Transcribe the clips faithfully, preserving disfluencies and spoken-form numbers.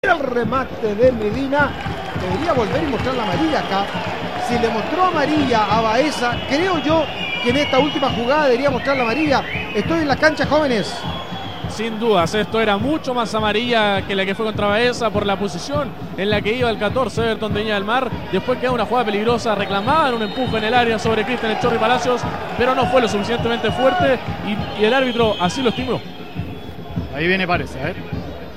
El remate de Medina debería volver y mostrar la amarilla acá. Si le mostró amarilla a Baeza, creo yo que en esta última jugada debería mostrar la amarilla. Estoy en la cancha, jóvenes. Sin dudas, esto era mucho más amarilla que la que fue contra Baeza por la posición en la que iba el catorce Everton de Viña del Mar. Después queda una jugada peligrosa, reclamaban un empuje en el área sobre Cristian El Chorri Palacios, pero no fue lo suficientemente fuerte y, y el árbitro así lo estimó. Ahí viene, parece, a ver.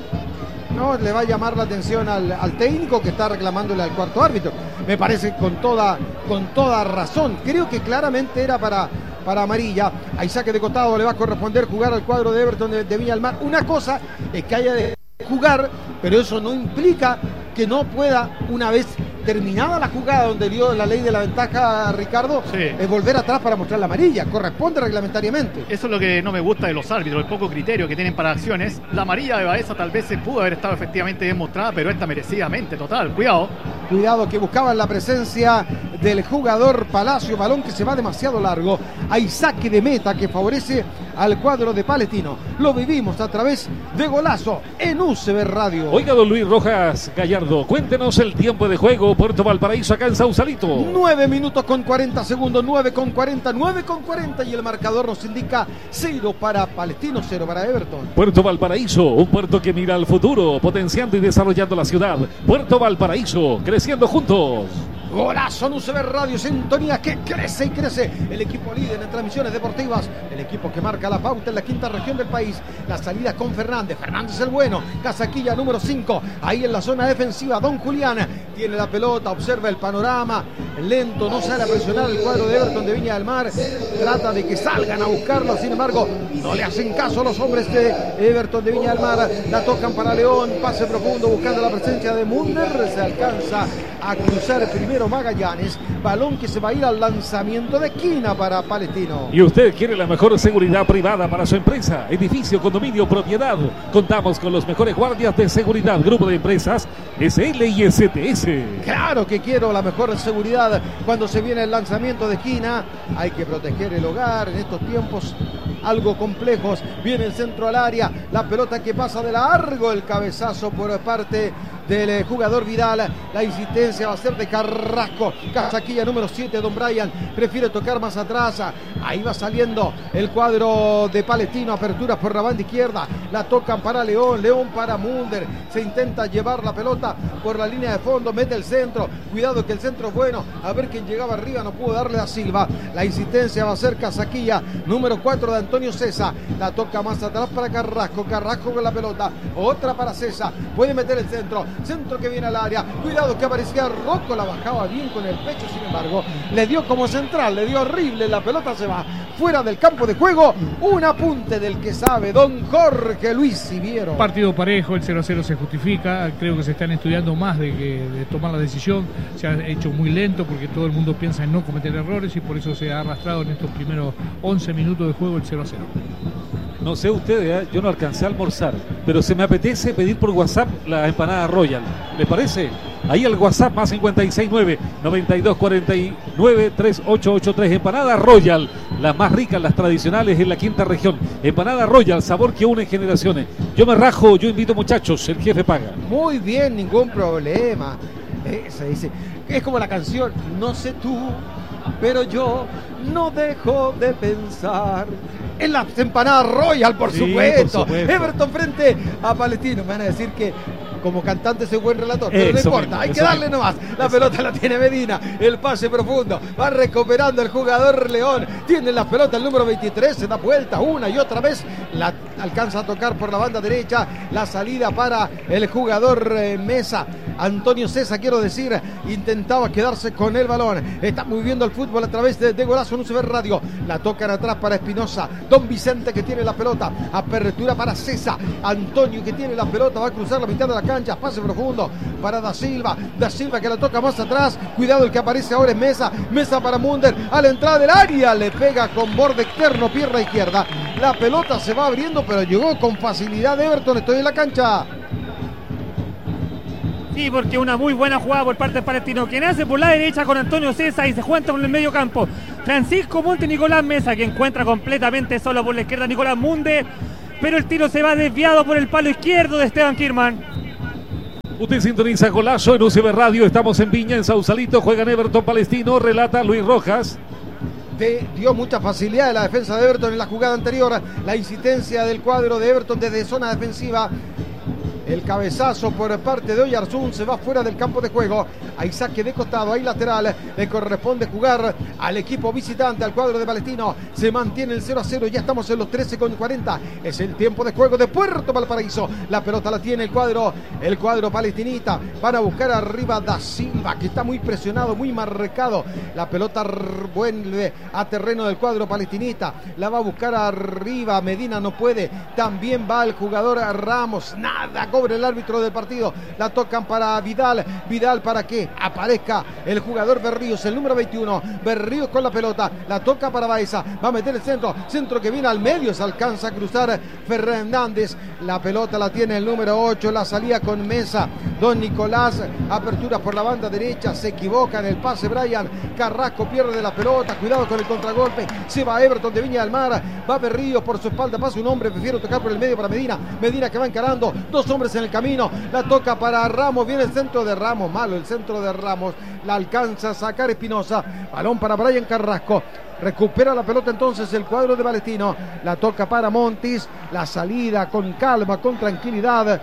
No, le va a llamar la atención al, al técnico que está reclamándole al cuarto árbitro. Me parece con toda, con toda razón. Creo que claramente era para, para amarilla. Hay saque de costado, le va a corresponder jugar al cuadro de Everton de, de Viña del Mar. Una cosa es que haya de jugar, pero eso no implica que no pueda, una vez terminada la jugada donde dio la ley de la ventaja a Ricardo, sí. es volver atrás para mostrar la amarilla. Corresponde reglamentariamente. Eso es lo que no me gusta de los árbitros, el poco criterio que tienen para acciones. La amarilla de Baeza tal vez se pudo haber estado efectivamente demostrada, pero esta merecidamente, total. Cuidado. Cuidado que buscaban la presencia del jugador Palacio, balón que se va demasiado largo. Hay saque de meta que favorece al cuadro de Palestino. Lo vivimos a través de Golazo en U C B Radio. Oiga, don Luis Rojas Gallardo, cuéntenos el tiempo de juego. Puerto Valparaíso acá en Sausalito. nueve minutos con cuarenta segundos, nueve con cuarenta, nueve con cuarenta y el marcador nos indica cero para Palestino, cero para Everton. Puerto Valparaíso, un puerto que mira al futuro, potenciando y desarrollando la ciudad. Puerto Valparaíso, creciendo juntos. Golazo en U C B Radio, sintonía que crece y crece. El equipo líder en transmisiones deportivas, el equipo que marca la pauta en la quinta región del país. La salida con Fernández, Fernández el bueno, Casaquilla número cinco, ahí en la zona defensiva. Don Julián tiene la pelota, observa el panorama, lento, no sale a presionar el cuadro de Everton de Viña del Mar. Trata de que salgan a buscarlo, sin embargo, no le hacen caso a los hombres de Everton de Viña del Mar. La tocan para León, pase profundo buscando la presencia de Munder. Se alcanza a cruzar primero Magallanes, balón que se va a ir al lanzamiento de esquina para Palestino. Y usted quiere la mejor seguridad privada para su empresa, edificio, condominio, propiedad. Contamos con los mejores guardias de seguridad, grupo de empresas S L y S T S. Claro que quiero la mejor seguridad cuando se viene el lanzamiento de esquina. Hay que proteger el hogar en estos tiempos algo complejos. Viene el centro al área, la pelota que pasa de largo, el cabezazo por parte del jugador Vidal. La insistencia va a ser de Carrasco. Casaquilla número siete, Don Brian prefiere tocar más atrás. Ahí va saliendo el cuadro de Palestino. Apertura por la banda izquierda. La tocan para León. León para Munder. Se intenta llevar la pelota por la línea de fondo. Mete el centro. Cuidado que el centro es bueno. A ver quién llegaba arriba. No pudo darle a Silva. La insistencia va a ser Casaquilla número cuatro de Antonio César. La toca más atrás para Carrasco. Carrasco con la pelota. Otra para César. Puede meter el centro. Centro que viene al área. Cuidado que aparecía Rocco. La bajaba bien con el pecho. Sin embargo, le dio como central. Le dio horrible. La pelota se va fuera del campo de juego. Un apunte del que sabe don Jorge Luis Siviero. Partido parejo. El cero a cero se justifica. Creo que se están estudiando más de, que, de tomar la decisión. Se ha hecho muy lento porque todo el mundo piensa en no cometer errores y por eso se ha arrastrado en estos primeros once minutos de juego el cero a cero. No sé ustedes, ¿eh? Yo no alcancé a almorzar, pero se me apetece pedir por WhatsApp la empanada Royal. ¿Les parece? Ahí el WhatsApp más cincuenta y seis nueve, noventa y dos cuarenta y nueve, treinta y ocho ochenta y tres. Empanada Royal, las más ricas, las tradicionales en la quinta región. Empanada Royal, sabor que une generaciones. Yo me rajo, yo invito muchachos, el jefe paga. Muy bien, ningún problema. Eh, se dice, es como la canción, no sé tú, pero yo no dejo de pensar en las empanadas Royal, por, sí, supuesto. por supuesto. Everton frente a Palestino. Me van a decir que como cantante soy buen relator, pero eso no importa, mismo, hay que darle mismo. nomás. La eso pelota mismo. La tiene Medina, el pase profundo, va recuperando el jugador León, tiene la pelota el número veintitrés, se da vuelta una y otra vez, la alcanza a tocar por la banda derecha, la salida para el jugador eh, Mesa. Antonio César, quiero decir, intentaba quedarse con el balón. Está moviendo el fútbol a través de, de Golazo en U C B Radio. La tocan atrás para Espinosa. Don Vicente que tiene la pelota. Apertura para César. Antonio que tiene la pelota. Va a cruzar la mitad de la cancha. Pase profundo para Da Silva. Da Silva que la toca más atrás. Cuidado, el que aparece ahora es Mesa. Mesa para Munder. A la entrada del área. Le pega con borde externo, pierna izquierda. La pelota se va abriendo, pero llegó con facilidad Everton. Estoy en la cancha. Sí, porque una muy buena jugada por parte de Palestino, que nace por la derecha con Antonio César y se junta con el medio campo. Francisco Monte, Nicolás Mesa, que encuentra completamente solo por la izquierda Nicolás Munde, pero el tiro se va desviado por el palo izquierdo de Esteban Kirman. Usted sintoniza Golazo en U C B Radio. Estamos en Viña, en Sausalito. Juegan Everton Palestino. Relata Luis Rojas. De, dio mucha facilidad de la defensa de Everton en la jugada anterior. La insistencia del cuadro de Everton desde zona defensiva. El cabezazo por parte de Oyarzún se va fuera del campo de juego. Hay saque de costado, hay lateral. Le corresponde jugar al equipo visitante, al cuadro de Palestino. Se mantiene el cero a cero. Ya estamos en los trece con cuarenta. Es el tiempo de juego de Puerto Valparaíso. La pelota la tiene el cuadro, el cuadro palestinita. Van a buscar arriba Da Silva, que está muy presionado, muy marcado. La pelota vuelve a terreno del cuadro palestinita. La va a buscar arriba. Medina no puede. También va el jugador Ramos. Nada. Cobra el árbitro del partido. La tocan para Vidal. Vidal para que aparezca el jugador Berríos, el número veintiuno. Berríos con la pelota. La toca para Baeza. Va a meter el centro. Centro que viene al medio. Se alcanza a cruzar Fernández. La pelota la tiene el número ocho. La salía con Mesa. Don Nicolás. Apertura por la banda derecha. Se equivoca en el pase Brian. Carrasco pierde la pelota. Cuidado con el contragolpe. Se va Everton de Viña del Mar. Va Berríos por su espalda. Pasa un hombre. Prefiero tocar por el medio para Medina. Medina que va encarando. Dos hombres en el camino, la toca para Ramos, viene el centro de Ramos, malo el centro de Ramos, la alcanza a sacar Espinosa, balón para Brian Carrasco, recupera la pelota entonces el cuadro de Palestino, la toca para Montis, la salida con calma, con tranquilidad,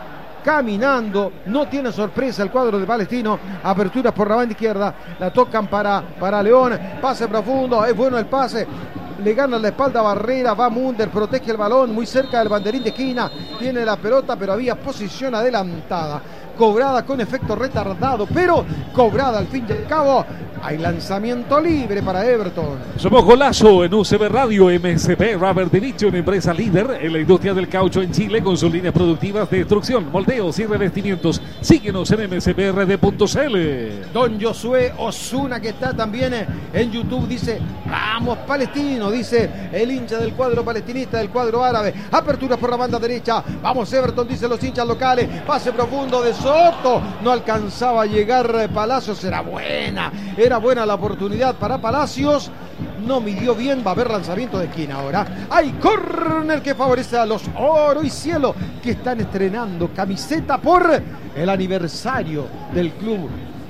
caminando, no tiene sorpresa el cuadro de Palestino, aperturas por la banda izquierda, la tocan para, para León, pase profundo, es bueno el pase, le gana la espalda a Barrera, va Munder, protege el balón muy cerca del banderín de esquina, tiene la pelota pero había posición adelantada, cobrada con efecto retardado, pero cobrada al fin y al cabo. Hay lanzamiento libre para Everton. Somos Golazo en U C B Radio. M S P Rubber Division, empresa líder en la industria del caucho en Chile, con sus líneas productivas de destrucción, moldeos y revestimientos. Síguenos en m s p r d punto c l. Don Josué Osuna, que está también en YouTube, dice: vamos Palestino, dice el hincha del cuadro palestinista, del cuadro árabe. Apertura por la banda derecha. Vamos Everton, dicen los hinchas locales. Pase profundo de Soto. No alcanzaba a llegar Palacios. Era buena. Era buena la oportunidad para Palacios. No midió bien. Va a haber lanzamiento de esquina ahora. Hay córner que favorece a los Oro y Cielo, que están estrenando camiseta por el aniversario del club.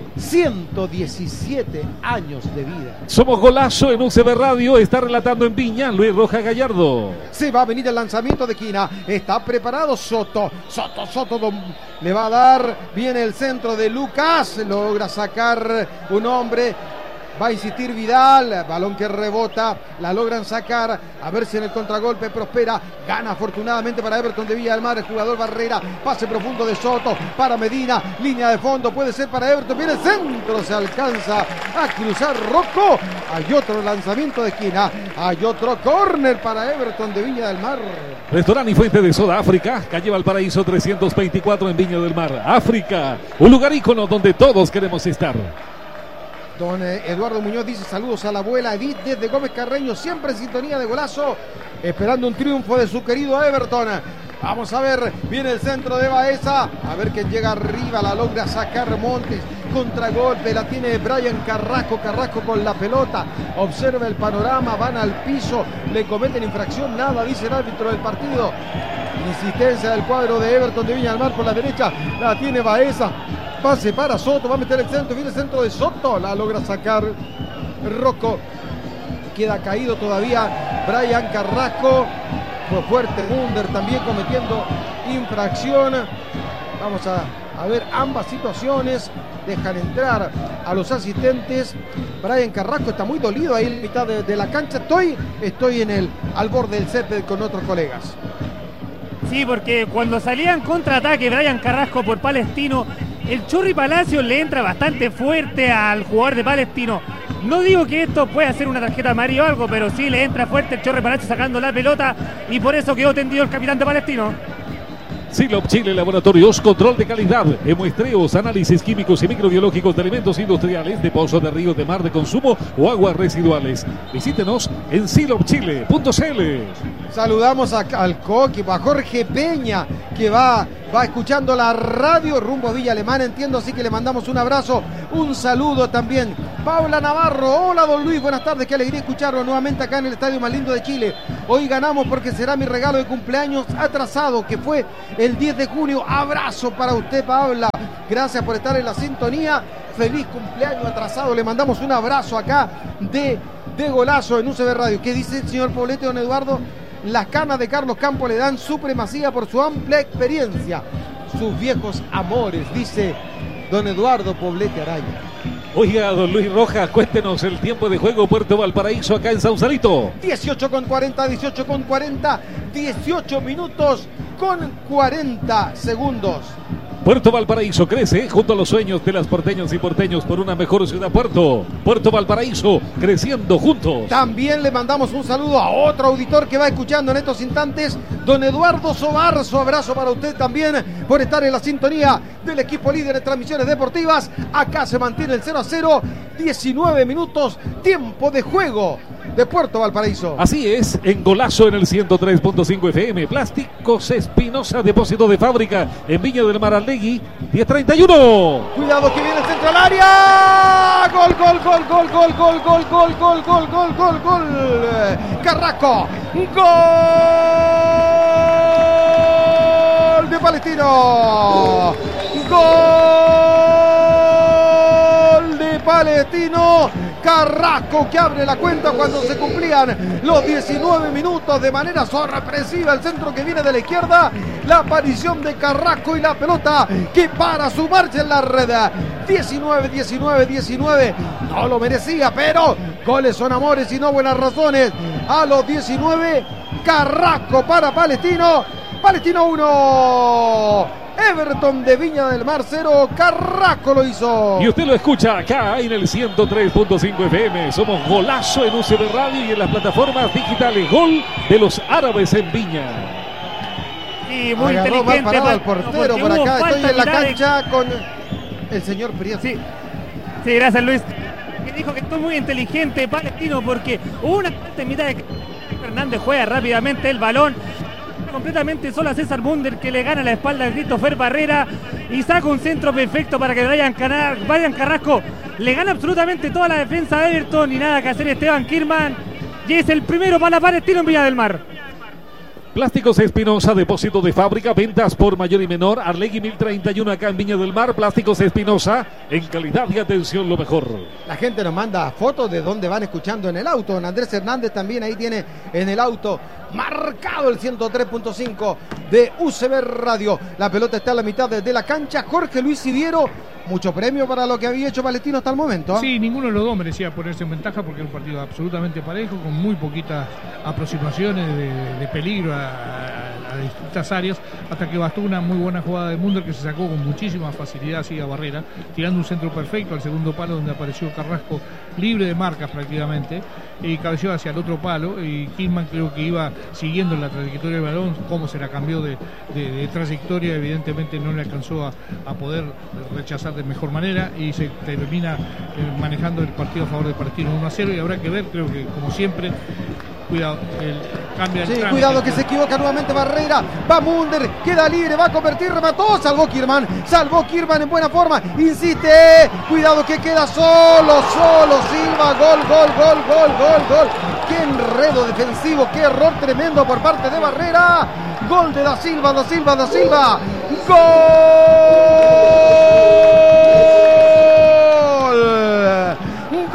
ciento diecisiete años de vida. Somos Golazo en U C B Radio. Está relatando en Viña Luis Rojas Gallardo. Se va a venir el lanzamiento de esquina. Está preparado Soto. Soto, Soto le va a dar. Viene el centro de Lucas. Logra sacar un hombre. Va a insistir Vidal, balón que rebota, la logran sacar, a ver si en el contragolpe prospera, gana afortunadamente para Everton de Villa del Mar, el jugador Barrera, pase profundo de Soto, para Medina, línea de fondo, puede ser para Everton, viene el centro, se alcanza a cruzar Rocco, hay otro lanzamiento de esquina, hay otro córner para Everton de Viña del Mar. Restaurante y fuente de soda África, calle Valparaíso trescientos veinticuatro en Viña del Mar. África, un lugar ícono donde todos queremos estar. Don Eduardo Muñoz dice: saludos a la abuela Edith desde Gómez Carreño, siempre en sintonía de Golazo, esperando un triunfo de su querido Everton. Vamos a ver, viene el centro de Baeza, a ver quién llega arriba, la logra sacar Montes, contragolpe, la tiene Brian Carrasco, Carrasco con la pelota, observa el panorama, van al piso, le cometen infracción, nada, dice el árbitro del partido. Insistencia del cuadro de Everton de Viña del Mar por la derecha, la tiene Baeza. Pase para Soto, va a meter el centro, viene el centro de Soto, la logra sacar Rocco, queda caído todavía Brian Carrasco, fue fuerte Munder también cometiendo infracción. Vamos a, a ver ambas situaciones, dejan entrar a los asistentes. Brian Carrasco está muy dolido ahí en mitad de, de la cancha, estoy, estoy en el, al borde del césped con otros colegas. Sí, porque cuando salía en contraataque Brian Carrasco por Palestino, el Chorri Palacios le entra bastante fuerte al jugador de Palestino. No digo que esto pueda ser una tarjeta amarilla o algo, pero sí le entra fuerte el Chorri Palacios sacando la pelota y por eso quedó tendido el capitán de Palestino. Silop Chile Laboratorios, control de calidad, muestreos, análisis químicos y microbiológicos de alimentos industriales, de pozos de ríos de mar de consumo o aguas residuales. Visítenos en silop chile punto c l. Saludamos a, al Coqui, a Jorge Peña, que va, va escuchando la radio rumbo a Villa Alemana, entiendo, así que le mandamos un abrazo, un saludo también. Paula Navarro, hola don Luis, buenas tardes, qué alegría escucharlo nuevamente acá en el estadio más lindo de Chile. Hoy ganamos porque será mi regalo de cumpleaños atrasado, que fue el diez de junio. Abrazo para usted, Paula, gracias por estar en la sintonía. Feliz cumpleaños atrasado, le mandamos un abrazo acá de, de Golazo en U C B Radio. ¿Qué dice el señor Poblete, don Eduardo? Las canas de Carlos Campos le dan supremacía por su amplia experiencia. Sus viejos amores, dice don Eduardo Poblete Araya. Oiga, don Luis Rojas, cuéntenos el tiempo de juego Puerto Valparaíso acá en Sausalito. dieciocho con cuarenta, dieciocho con cuarenta, dieciocho minutos con cuarenta segundos. Puerto Valparaíso crece junto a los sueños de las porteñas y porteños por una mejor ciudad. Puerto, Puerto Valparaíso, creciendo juntos. También le mandamos un saludo a otro auditor que va escuchando en estos instantes, don Eduardo Sobar. Su abrazo para usted también por estar en la sintonía del equipo líder de transmisiones deportivas. Acá se mantiene el cero a cero, diecinueve minutos, tiempo de juego de Puerto Valparaíso. Así es, en Golazo en el ciento tres punto cinco F M. Plásticos Espinosa, depósito de fábrica en Viña del Mar, Allegui, diez treinta y uno. Cuidado que viene el centro al área. Gol, gol, gol, gol, gol, gol, gol, gol, gol, gol, gol, gol, gol. Carrasco. Gol de Palestino. Gol de Palestino. Carrasco que abre la cuenta cuando se cumplían los diecinueve minutos de manera sorpresiva. El centro que viene de la izquierda, la aparición de Carrasco y la pelota que para su marcha en la red. diecinueve, diecinueve, diecinueve. No lo merecía, pero goles son amores y no buenas razones. A los diecinueve, Carrasco para Palestino. Palestino uno. Everton de Viña del Mar cero, Carrasco lo hizo. Y usted lo escucha acá en el ciento tres punto cinco F M. Somos Golazo en U C B Radio y en las plataformas digitales. Gol de los árabes en Viña. Y muy Agarró inteligente mal parado al portero por acá. Estoy en la cancha de... con el señor Prieto. Sí. sí, gracias Luis. Que dijo que estoy muy inteligente, Palestino, porque hubo una parte en mitad de Fernández juega rápidamente el balón. Completamente solo a César Munder, que le gana la espalda a Christopher Barrera y saca un centro perfecto para que Brian, Canar, Brian Carrasco le gana absolutamente toda la defensa de Everton y nada que hacer Esteban Kirman, y es el primero para Palestino en Villa del Mar. Plásticos Espinosa, depósito de fábrica, ventas por mayor y menor. Arlegui mil treinta y uno acá en Viña del Mar. Plásticos Espinosa, en calidad y atención lo mejor. La gente nos manda fotos de dónde van escuchando en el auto. Don Andrés Hernández también ahí tiene en el auto marcado el ciento tres punto cinco de U C B Radio. La pelota está a la mitad de, de la cancha. Jorge Luis Siviero, mucho premio para lo que había hecho Palestino hasta el momento. ¿eh? Sí, ninguno de los dos merecía ponerse en ventaja porque era un partido absolutamente parejo, con muy poquitas aproximaciones de, de peligro a, a, a distintas áreas, hasta que bastó una muy buena jugada de Munder que se sacó con muchísima facilidad así a Barrera, tirando un centro perfecto al segundo palo donde apareció Carrasco libre de marcas prácticamente, y cabeció hacia el otro palo, y Killman creo que iba siguiendo la trayectoria del balón, cómo se la cambió de, de, de trayectoria, evidentemente no le alcanzó a, a poder rechazar de mejor manera y se termina eh, manejando el partido a favor de Palestino uno a cero, y habrá que ver, creo que como siempre, cuidado, el cambio sí, cuidado que se equivoca nuevamente Barrera, va Munder, queda libre, va a convertir, remató, salvó Kirman, salvó Kirman en buena forma, insiste, cuidado que queda solo, solo Silva, gol, gol, gol, gol, gol, gol, qué enredo defensivo, qué error tremendo por parte de Barrera, gol de Da Silva, Da Silva, Da Silva, gol,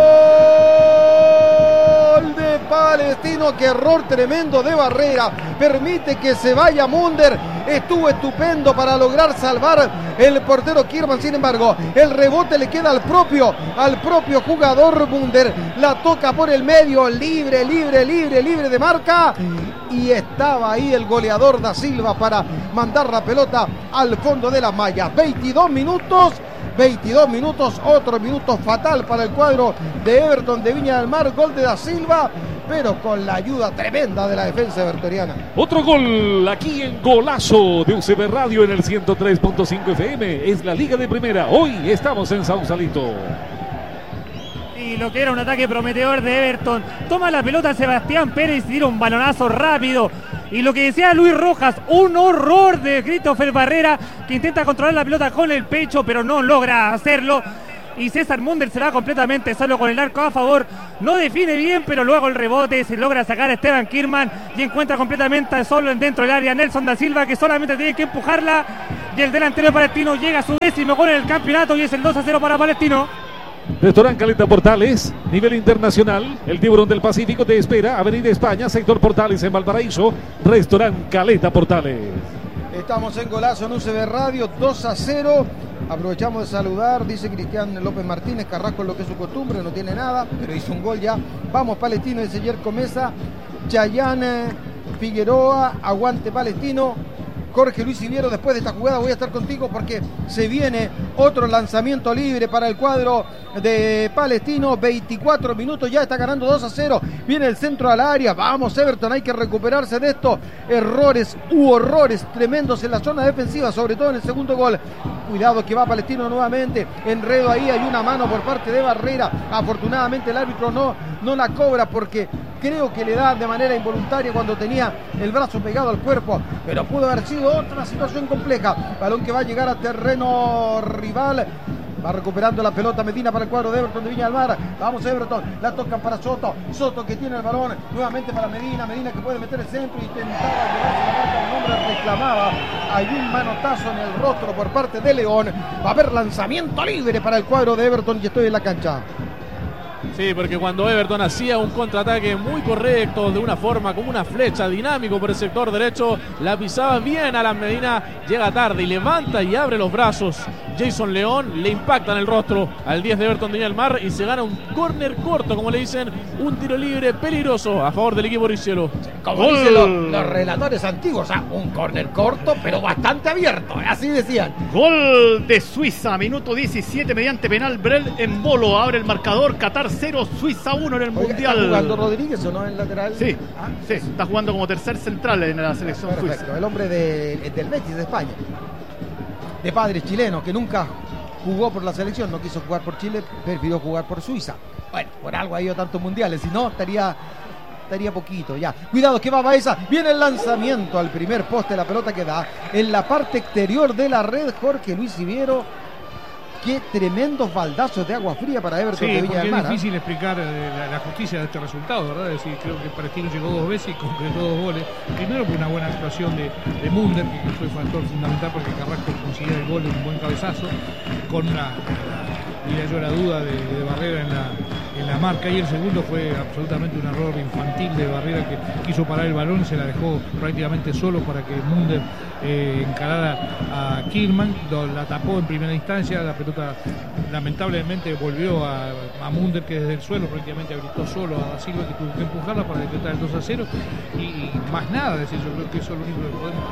gol de Palestino, qué error tremendo de Barrera, permite que se vaya Munder, estuvo estupendo para lograr salvar el portero Kirman, sin embargo el rebote le queda al propio al propio jugador Munder, la toca por el medio, libre, libre, libre, libre de marca, y estaba ahí el goleador Da Silva para mandar la pelota al fondo de las mallas. veintidós minutos, veintidós minutos, otro minuto fatal para el cuadro de Everton de Viña del Mar, gol de Da Silva, pero con la ayuda tremenda de la defensa evertoniana. Otro gol aquí en Golazo de U C B Radio en el ciento tres punto cinco F M. Es la Liga de Primera. Hoy estamos en Sausalito. Y lo que era un ataque prometedor de Everton. Toma la pelota Sebastián Pérez y tira un balonazo rápido. Y lo que decía Luis Rojas, un horror de Christopher Barrera, que intenta controlar la pelota con el pecho, pero no logra hacerlo. Y César Munder se va completamente solo con el arco a favor. No define bien, pero luego el rebote se logra sacar a Esteban Kirman y encuentra completamente solo dentro del área Nelson da Silva, que solamente tiene que empujarla. Y el delantero palestino llega a su décimo gol en el campeonato y es el dos a cero para Palestino. Restaurante Caleta Portales, nivel internacional. El Tiburón del Pacífico te espera. Avenida España, sector Portales en Valparaíso. Restaurante Caleta Portales. Estamos en Golazo en U C B Radio, dos a cero. Aprovechamos de saludar, dice Cristian López Martínez, Carrasco lo que es su costumbre, no tiene nada, pero hizo un gol ya. Vamos Palestino, dice Yerko Mesa. Chayane Figueroa, aguante Palestino. Jorge Luis Iviero, después de esta jugada voy a estar contigo porque se viene otro lanzamiento libre para el cuadro de Palestino. veinticuatro minutos, ya está ganando dos a cero. Viene el centro al área. Vamos Everton, hay que recuperarse de esto. Errores u horrores tremendos en la zona defensiva, sobre todo en el segundo gol. Cuidado que va Palestino nuevamente. Enredo ahí, hay una mano por parte de Barrera. Afortunadamente el árbitro no, no la cobra porque creo que le da de manera involuntaria cuando tenía el brazo pegado al cuerpo, pero pudo haber sido otra situación compleja. Balón que va a llegar a terreno rival. Va recuperando la pelota Medina para el cuadro de Everton de Viña del Mar. Vamos Everton, la tocan para Soto. Soto que tiene el balón nuevamente para Medina. Medina que puede meter el centro. Intentaba llevarse la marca. Un hombre reclamaba. Hay un manotazo en el rostro por parte de León. Va a haber lanzamiento libre para el cuadro de Everton y estoy en la cancha. Sí, porque cuando Everton hacía un contraataque muy correcto, de una forma como una flecha, dinámico por el sector derecho, la pisaba bien Alan Medina, llega tarde y levanta y abre los brazos. Jason León le impacta en el rostro al diez de Everton de Viña del Mar y se gana un córner corto, como le dicen, un tiro libre peligroso a favor del equipo Oricielo. Como dicen los, los relatores antiguos, o sea, un córner corto, pero bastante abierto, así decían. Gol de Suiza, minuto diecisiete, mediante penal. Brel en Bolo abre el marcador. Qatar cero, Suiza uno en el Oiga, Mundial. ¿está jugando Rodríguez o no en lateral? Sí, ah, sí, está jugando como tercer central en la selección perfecto, suiza. el hombre de, del Betis de España, de padres chilenos, que nunca jugó por la selección, no quiso jugar por Chile, prefirió jugar por Suiza. Bueno, por algo ha ido tantos mundiales, si no estaría... estaría poquito ya. Cuidado que va Baeza. Viene el lanzamiento al primer poste. La pelota que da en la parte exterior de la red. Jorge Luis Iviero. Qué tremendos baldazos de agua fría para Everton sí, de Viña del Mar. Es difícil explicar eh, la, la justicia de este resultado, ¿verdad? Es decir, creo que Palestino llegó dos veces y concretó dos goles. Primero por una buena actuación de, de Munder, que fue factor fundamental porque Carrasco consiguió el gol de un buen cabezazo, con una, diría yo, la duda de, de Barrera en la, en la marca. Y el segundo fue absolutamente un error infantil de Barrera, que quiso parar el balón y se la dejó prácticamente solo para que Munder eh, encarara a Kirman. La tapó en primera instancia, la pelota lamentablemente volvió a, a Munder, que desde el suelo prácticamente habilitó solo a Silva, que tuvo que empujarla para decretar el dos a cero y, y más nada. Es decir, yo creo que eso es lo único que podemos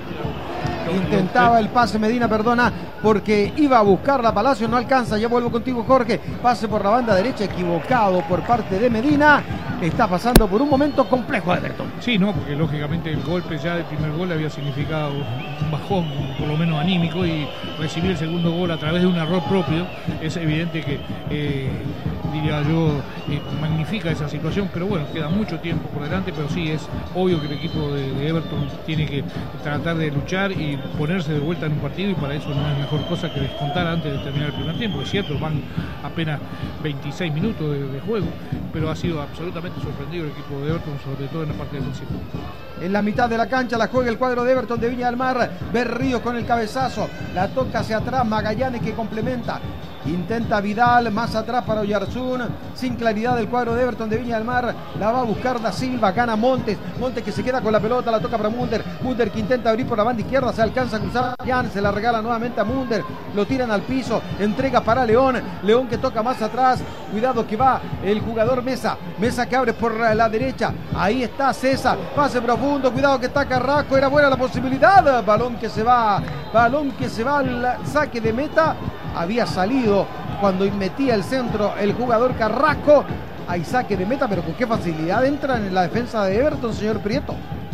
pedir. Intentaba el pase Medina, perdona, porque iba a buscar la Palacio, no alcanza. Ya vuelvo contigo, Jorge. Pase por la banda derecha, equivocado por parte de Medina. Está pasando por un momento complejo Everton. Sí, no, porque lógicamente el golpe ya del primer gol había significado un bajón, por lo menos anímico, y recibir el segundo gol a través de un error propio es evidente que, eh, diría yo, eh, magnifica esa situación. Pero bueno, queda mucho tiempo por delante, pero sí es obvio que el equipo de, de Everton tiene que tratar de luchar y ponerse de vuelta en un partido, y para eso no es mejor cosa que descontar antes de terminar el primer tiempo. Es cierto, van apenas veintiséis minutos de, de juego, pero ha sido absolutamente sorprendido el equipo de Everton, sobre todo en la parte defensiva. En la mitad de la cancha la juega el cuadro de Everton de Viña del Mar. Berríos con el cabezazo, la toca hacia atrás Magallanes, que complementa. Intenta Vidal, más atrás para Oyarzún, sin claridad del cuadro de Everton de Viña del Mar. La va a buscar Da Silva, gana Montes. Montes que se queda con la pelota, la toca para Munder. Munder que intenta abrir por la banda izquierda, se alcanza a cruzar. Jan se la regala nuevamente a Munder. Lo tiran al piso, entrega para León. León que toca más atrás. Cuidado que va el jugador Mesa. Mesa que abre por la derecha. Ahí está César. Pase profundo, cuidado que está Carrasco. Era buena la posibilidad. Balón que se va. Balón que se va al saque de meta. Había salido cuando metía el centro el jugador Carrasco. Hay saque de meta, pero con qué facilidad entran en la defensa de Everton, señor Prieto.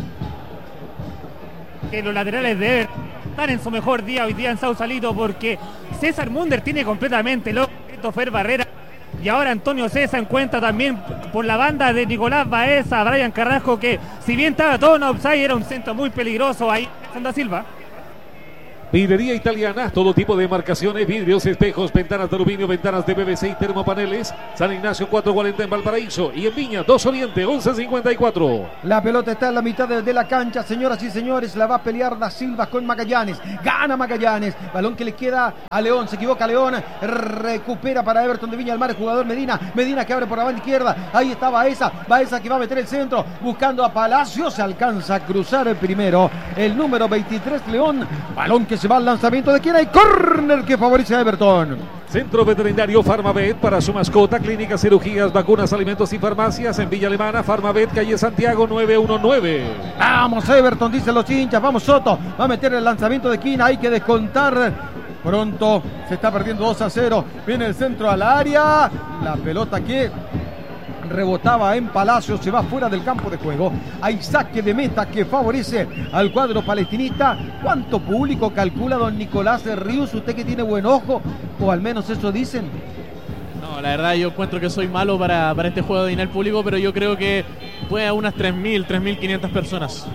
Que los laterales de Everton están en su mejor día hoy día en Sausalito, porque César Munder tiene completamente loco a Christopher Barrera. Y ahora Antonio César encuentra también por la banda de Nicolás Baeza a Brian Carrasco, que si bien estaba todo en offside, era un centro muy peligroso ahí Santa Silva. Vidrería Italiana, todo tipo de marcaciones, vidrios, espejos, ventanas de aluminio, ventanas de P V C y termopaneles. San Ignacio cuatrocientos cuarenta en Valparaíso y en Viña dos Oriente once cincuenta y cuatro. La pelota está en la mitad de, de la cancha, señoras y señores, la va a pelear Da Silva con Magallanes. Gana Magallanes, balón que le queda a León, se equivoca León, recupera para Everton de Viña del Mar el jugador Medina. Medina que abre por la banda izquierda, ahí está Baeza, Baeza que va a meter el centro, buscando a Palacio, se alcanza a cruzar el primero, el número veintitrés León, balón que se va al lanzamiento de quien hay, córner que favorece a Everton. Centro Veterinario Farmavet para su mascota, clínicas, cirugías, vacunas, alimentos y farmacias en Villa Alemana. Farmavet, calle Santiago nueve uno nueve. Vamos Everton, dicen los hinchas, vamos Soto, va a meter el lanzamiento de Quina, hay que descontar. Pronto se está perdiendo dos a cero, viene el centro al área, la pelota que rebotaba en Palacio, se va fuera del campo de juego. Hay saque de meta que favorece al cuadro palestinista. ¿Cuánto público calcula don Nicolás de Ríos? Usted que tiene buen ojo, o al menos eso dicen. No, la verdad yo encuentro que soy malo para, para este juego de dinero público, pero yo creo que puede a unas tres mil, tres mil quinientas personas.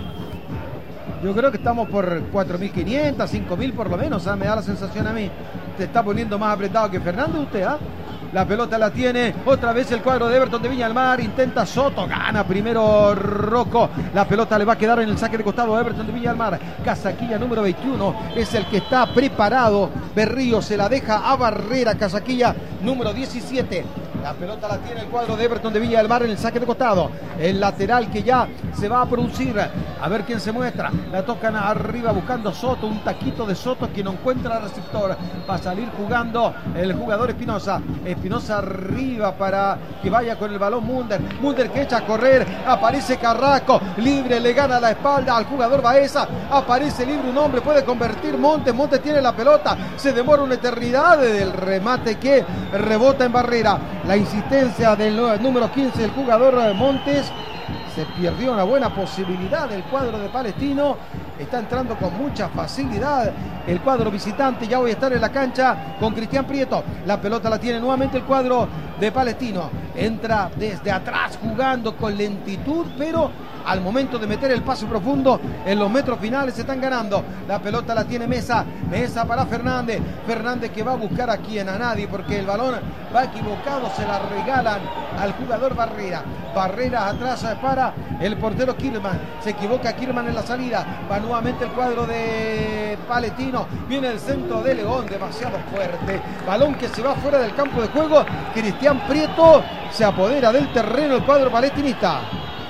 Yo creo que estamos por cuatro mil quinientas, cinco mil por lo menos, ¿eh? Me da la sensación a mí. Se está poniendo más apretado que Fernando usted, ¿ah? ¿eh? La pelota la tiene otra vez el cuadro de Everton de Viña del Mar. Intenta Soto, gana primero Rocco. La pelota le va a quedar en el saque de costado a Everton de Viña del Mar. Casaquilla número veintiuno es el que está preparado. Berrío se la deja a Barrera. Casaquilla número diecisiete. La pelota la tiene el cuadro de Everton de Viña del Mar en el saque de costado. El lateral que ya se va a producir. A ver quién se muestra. La tocan arriba buscando Soto. Un taquito de Soto que no encuentra receptor. Va a salir jugando el jugador Espinosa. Espinosa arriba para que vaya con el balón Munder. Munder que echa a correr. Aparece Carrasco. Libre, le gana la espalda al jugador Baeza. Aparece libre un hombre. Puede convertir Montes. Montes tiene la pelota. Se demora una eternidad del remate que rebota en Barrera. La insistencia del número quince, el jugador Montes. Se perdió una buena posibilidad del cuadro de Palestino. Está entrando con mucha facilidad el cuadro visitante. Ya voy a estar en la cancha con Cristian Prieto. La pelota la tiene nuevamente el cuadro de Palestino. Entra desde atrás jugando con lentitud, pero al momento de meter el pase profundo en los metros finales se están ganando. La pelota la tiene Mesa. Mesa para Fernández. Fernández que va a buscar a quien, a nadie, porque el balón va equivocado. Se la regalan al jugador Barrera. Barrera atrás para el portero Kirman. Se equivoca Kirman en la salida. Va nuevamente el cuadro de Palestino. Viene el centro de León, demasiado fuerte. Balón que se va fuera del campo de juego. Cristian Prieto se apodera del terreno el cuadro palestinista.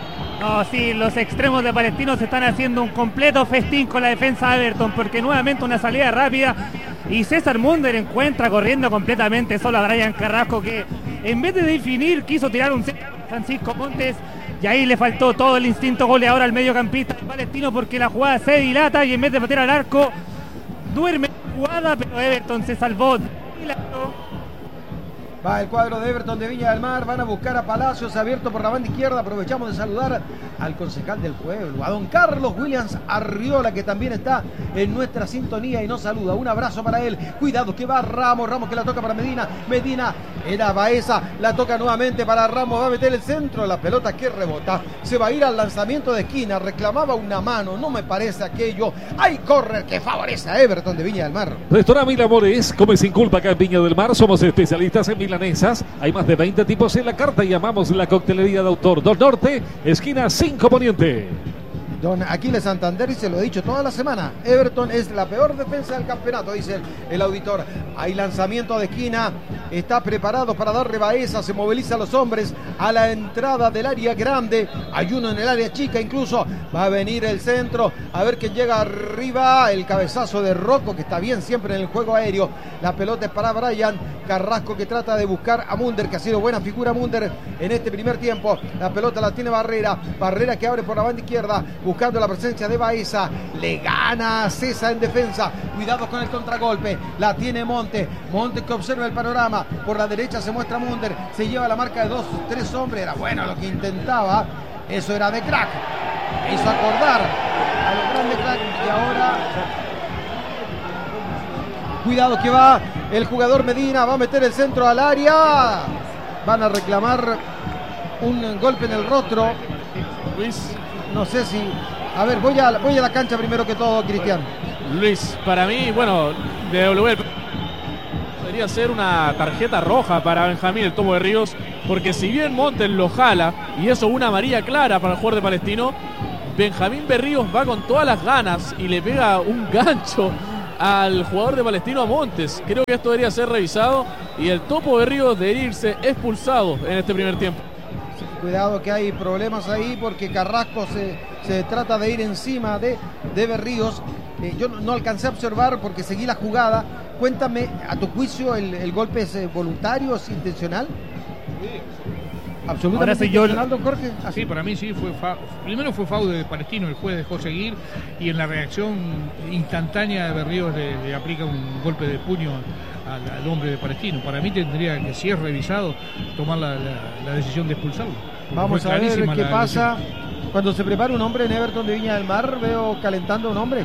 No, sí, los extremos de Palestino se están haciendo un completo festín con la defensa de Everton, porque nuevamente una salida rápida y César Munder encuentra corriendo completamente solo a Brian Carrasco, que en vez de definir quiso tirar un centro a Francisco Montes, y ahí le faltó todo el instinto goleador al mediocampista de Palestino, porque la jugada se dilata y en vez de meter al arco duerme la jugada, pero Everton se salvó. Va el cuadro de Everton de Viña del Mar. Van a buscar a Palacios, abierto por la banda izquierda. Aprovechamos de saludar al concejal del pueblo, a don Carlos Williams Arriola, que también está en nuestra sintonía y nos saluda. Un abrazo para él. Cuidado que va Ramos. Ramos que la toca para Medina. Medina era Baeza. La toca nuevamente para Ramos. Va a meter el centro. La pelota que rebota. Se va a ir al lanzamiento de esquina. Reclamaba una mano. No me parece aquello. Hay córner que favorece a Everton de Viña del Mar. Restaurante Mil Amores. Come sin culpa acá en Viña del Mar. Somos especialistas en milanesas. Hay más de veinte tipos en la carta y llamamos la coctelería de autor. Dos Norte, esquina cinco Poniente. Don Aquiles Santander, y se lo he dicho toda la semana, Everton es la peor defensa del campeonato, dice el, el auditor. Hay lanzamiento de esquina, está preparado para darle Baeza, se movilizan los hombres a la entrada del área grande, hay uno en el área chica incluso, va a venir el centro, a ver quién llega arriba, el cabezazo de Rocco, que está bien siempre en el juego aéreo. La pelota es para Brian Carrasco, que trata de buscar a Munder, que ha sido buena figura Munder en este primer tiempo. La pelota la tiene Barrera, Barrera que abre por la banda izquierda, buscando la presencia de Baeza, le gana a César en defensa, cuidado con el contragolpe, la tiene Monte, Monte que observa el panorama, por la derecha se muestra Munder, se lleva la marca de dos, tres hombres, era bueno lo que intentaba, eso era de crack, hizo acordar a los grandes crack y ahora... Cuidado que va el jugador Medina, va a meter el centro al área. van a reclamar un golpe en el rostro. Luis, No sé si... A ver, voy a, voy a la cancha primero que todo, Cristian. Luis, para mí, bueno, de W debería ser una tarjeta roja para Benjamín el Topo Berríos, porque si bien Montes lo jala, y eso una amarilla clara para el jugador de Palestino, Benjamín Berríos va con todas las ganas y le pega un gancho al jugador de Palestino, a Montes. Creo que esto debería ser revisado y el Topo Berríos debería irse expulsado en este primer tiempo. Cuidado que hay problemas ahí porque Carrasco se, se trata de ir encima de, de Berríos. Eh, yo no, no alcancé a observar porque seguí la jugada. Cuéntame, a tu juicio, ¿el, el golpe es eh, voluntario, es intencional? Absolutamente Ahora soy yo el- intencional, don Jorge. Sí, para mí sí, fue fa- primero fue foul de Palestino, el juez dejó seguir y en la reacción instantánea de Berríos le, le aplica un golpe de puño al, al hombre de Palestino. Para mí tendría que, si es revisado, tomar la, la- la decisión de expulsarlo. Porque Vamos fue a ver clarísima qué la pasa decisión. cuando se prepara un hombre en Everton de Viña del Mar. Veo calentando a un hombre.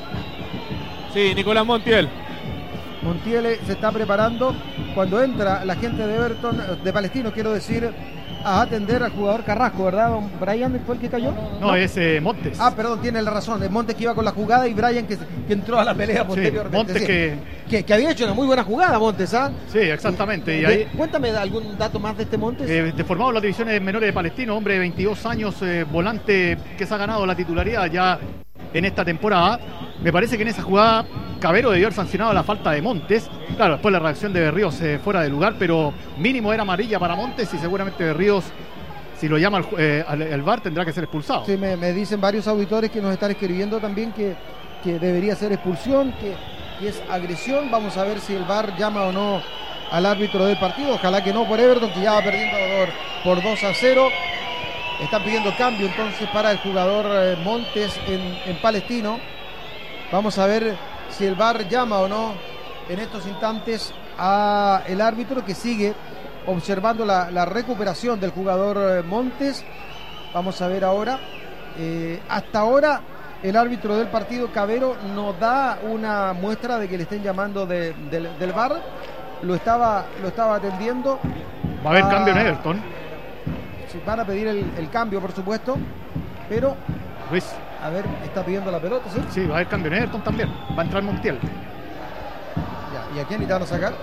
Sí, Nicolás Montiel. Montiel se está preparando cuando entra la gente de Everton, de Palestino, quiero decir, a atender al jugador Carrasco, ¿verdad? Don Brian fue el que cayó. No, es eh, Montes. Ah, perdón, tiene la razón. Es Montes que iba con la jugada y Brian que, que entró a la pelea posteriormente. Montes Sí. que- que... que había hecho una muy buena jugada, Montes, ¿ah? Sí, exactamente. Y De- ahí, Cuéntame algún dato más de este Montes. eh, deformado en las divisiones menores de Palestino, hombre de veintidós años, eh, volante que se ha ganado la titularidad ya en esta temporada. Me parece que en esa jugada Cabero debió haber sancionado la falta de Montes. Claro, después la reacción de Berríos eh, fuera de lugar, pero mínimo era amarilla para Montes y seguramente Berríos, si lo llama el, ju- eh, al- el V A R, tendrá que ser expulsado. Sí, me, me dicen varios auditores que nos están escribiendo también que, que debería ser expulsión, que, que es agresión. Vamos a ver si el V A R llama o no al árbitro del partido. Ojalá que no por Everton, que ya va perdiendo por, por dos a cero. Están pidiendo cambio entonces para el jugador eh, Montes en, en Palestino. Vamos a ver si el V A R llama o no en estos instantes a el árbitro, que sigue observando la, la recuperación del jugador eh, Montes. Vamos a ver ahora. Eh, hasta ahora el árbitro del partido, Cabero, no da una muestra de que le estén llamando de- del, del V A R. Lo estaba, lo estaba atendiendo. Va a haber Ah, cambio en Everton. Sí, van a pedir el, el cambio, por supuesto. Pero, Luis, a ver, está pidiendo la pelota, ¿sí? sí, va a haber cambio en Everton también. Va a entrar Montiel. Ya, ¿y a quién le van a sacar?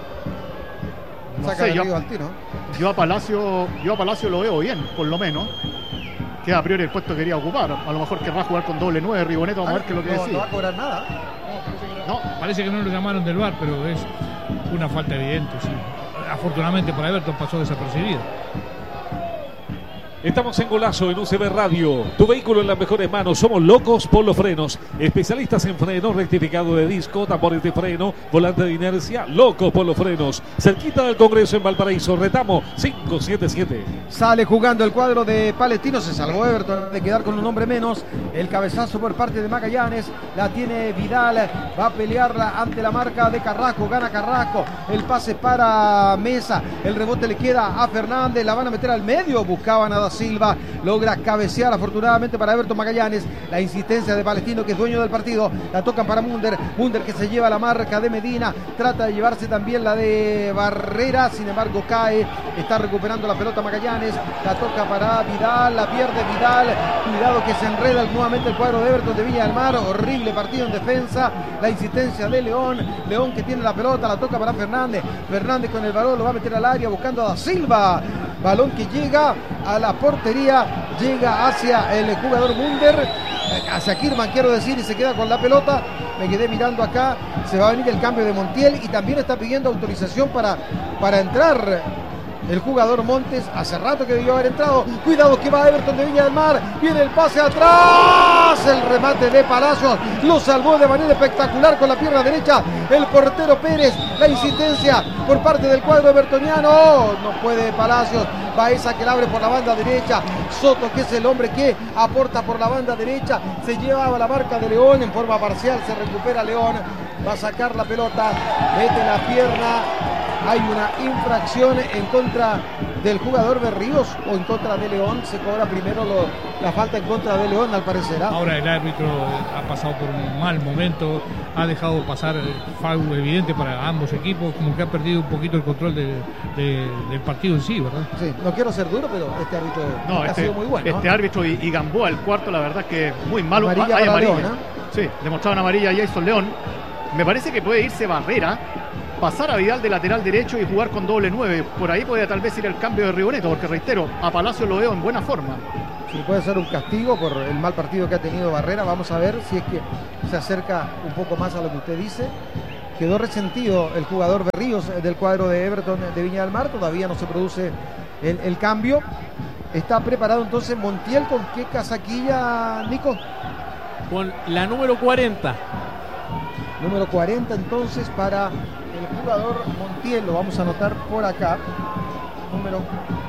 No Saca sé, de yo, Río al tiro. yo a Palacio, yo a Palacio lo veo bien, por lo menos. Que a priori el puesto que quería ocupar. A lo mejor querrá jugar con doble nueve, Riboneto, vamos a ver qué es lo que no, decide. no va a cobrar nada. No, Parece que no lo llamaron del V A R, pero es una falta evidente, sí. Afortunadamente para Everton pasó desapercibido. Estamos en Golazo en U C B Radio. Tu vehículo en las mejores manos. Somos Locos Polo Frenos. Especialistas en freno, rectificado de disco, tambores de freno, volante de inercia. Locos Polo Frenos. Cerquita del Congreso en Valparaíso. Retamo cinco siete siete. Sale jugando el cuadro de Palestino. Se salvó Everton de quedar con un hombre menos. El cabezazo por parte de Magallanes. La tiene Vidal. Va a pelearla ante la marca de Carrasco. Gana Carrasco. El pase para Mesa. El rebote le queda a Fernández. La van a meter al medio. Buscaban a Da Silva. Logra cabecear afortunadamente para Everton Magallanes. La insistencia de Palestino, que es dueño del partido. La tocan para Munder. Munder que se lleva la marca de Medina. Trata de llevarse también la de Barrera. Sin embargo cae. Está recuperando la pelota Magallanes. La toca para Vidal. La pierde Vidal. Cuidado que se enreda nuevamente el cuadro de Everton de Viña del Mar. Horrible partido en defensa. La insistencia de León. León que tiene la pelota. La toca para Fernández. Fernández con el balón. Lo va a meter al área buscando a Da Silva. Balón que llega a la portería. Llega hacia el jugador Munder. Hacia Kirman quiero decir. Y se queda con la pelota. Me quedé mirando acá. Se va a venir el cambio de Montiel. Y también está pidiendo autorización para, para entrar el jugador Montes. Hace rato que debió haber entrado. Cuidado que va Everton de Viña del Mar. Viene el pase atrás. El remate de Palacios. Lo salvó de manera espectacular con la pierna derecha el portero Pérez. La insistencia por parte del cuadro evertoniano. No puede Palacios. Baeza que la abre por la banda derecha. Soto, que es el hombre que aporta por la banda derecha. Se llevaba la marca de León en forma parcial. Se recupera León. Va a sacar la pelota. Mete la pierna. hay una infracción en contra del jugador Berríos o en contra de León. Se cobra primero lo, la falta en contra de León, al parecer. ¿eh? Ahora el árbitro ha pasado por un mal momento, ha dejado pasar el foul evidente para ambos equipos, como que ha perdido un poquito el control de, de, del partido en sí, ¿verdad? Sí, no quiero ser duro, pero este árbitro no, ha este, sido muy bueno. Este ¿no? árbitro y, y Gamboa, el cuarto, la verdad que muy malo. Amarilla Hay para amarilla. León, ¿eh? Sí, demostraban amarilla a Jason León. Me parece que puede irse Barrera, pasar a Vidal de lateral derecho y jugar con doble nueve. Por ahí puede tal vez ir el cambio de Rigoneto, porque reitero, a Palacio lo veo en buena forma. Sí, puede ser un castigo por el mal partido que ha tenido Barrera. Vamos a ver si es que se acerca un poco más a lo que usted dice. Quedó resentido el jugador Berríos del cuadro de Everton de Viña del Mar. Todavía no se produce el, el cambio. Está preparado entonces Montiel. ¿Con qué casaquilla, Nico? Con la número cuarenta. Número cuarenta entonces para el jugador Montiel. Lo vamos a anotar por acá. Número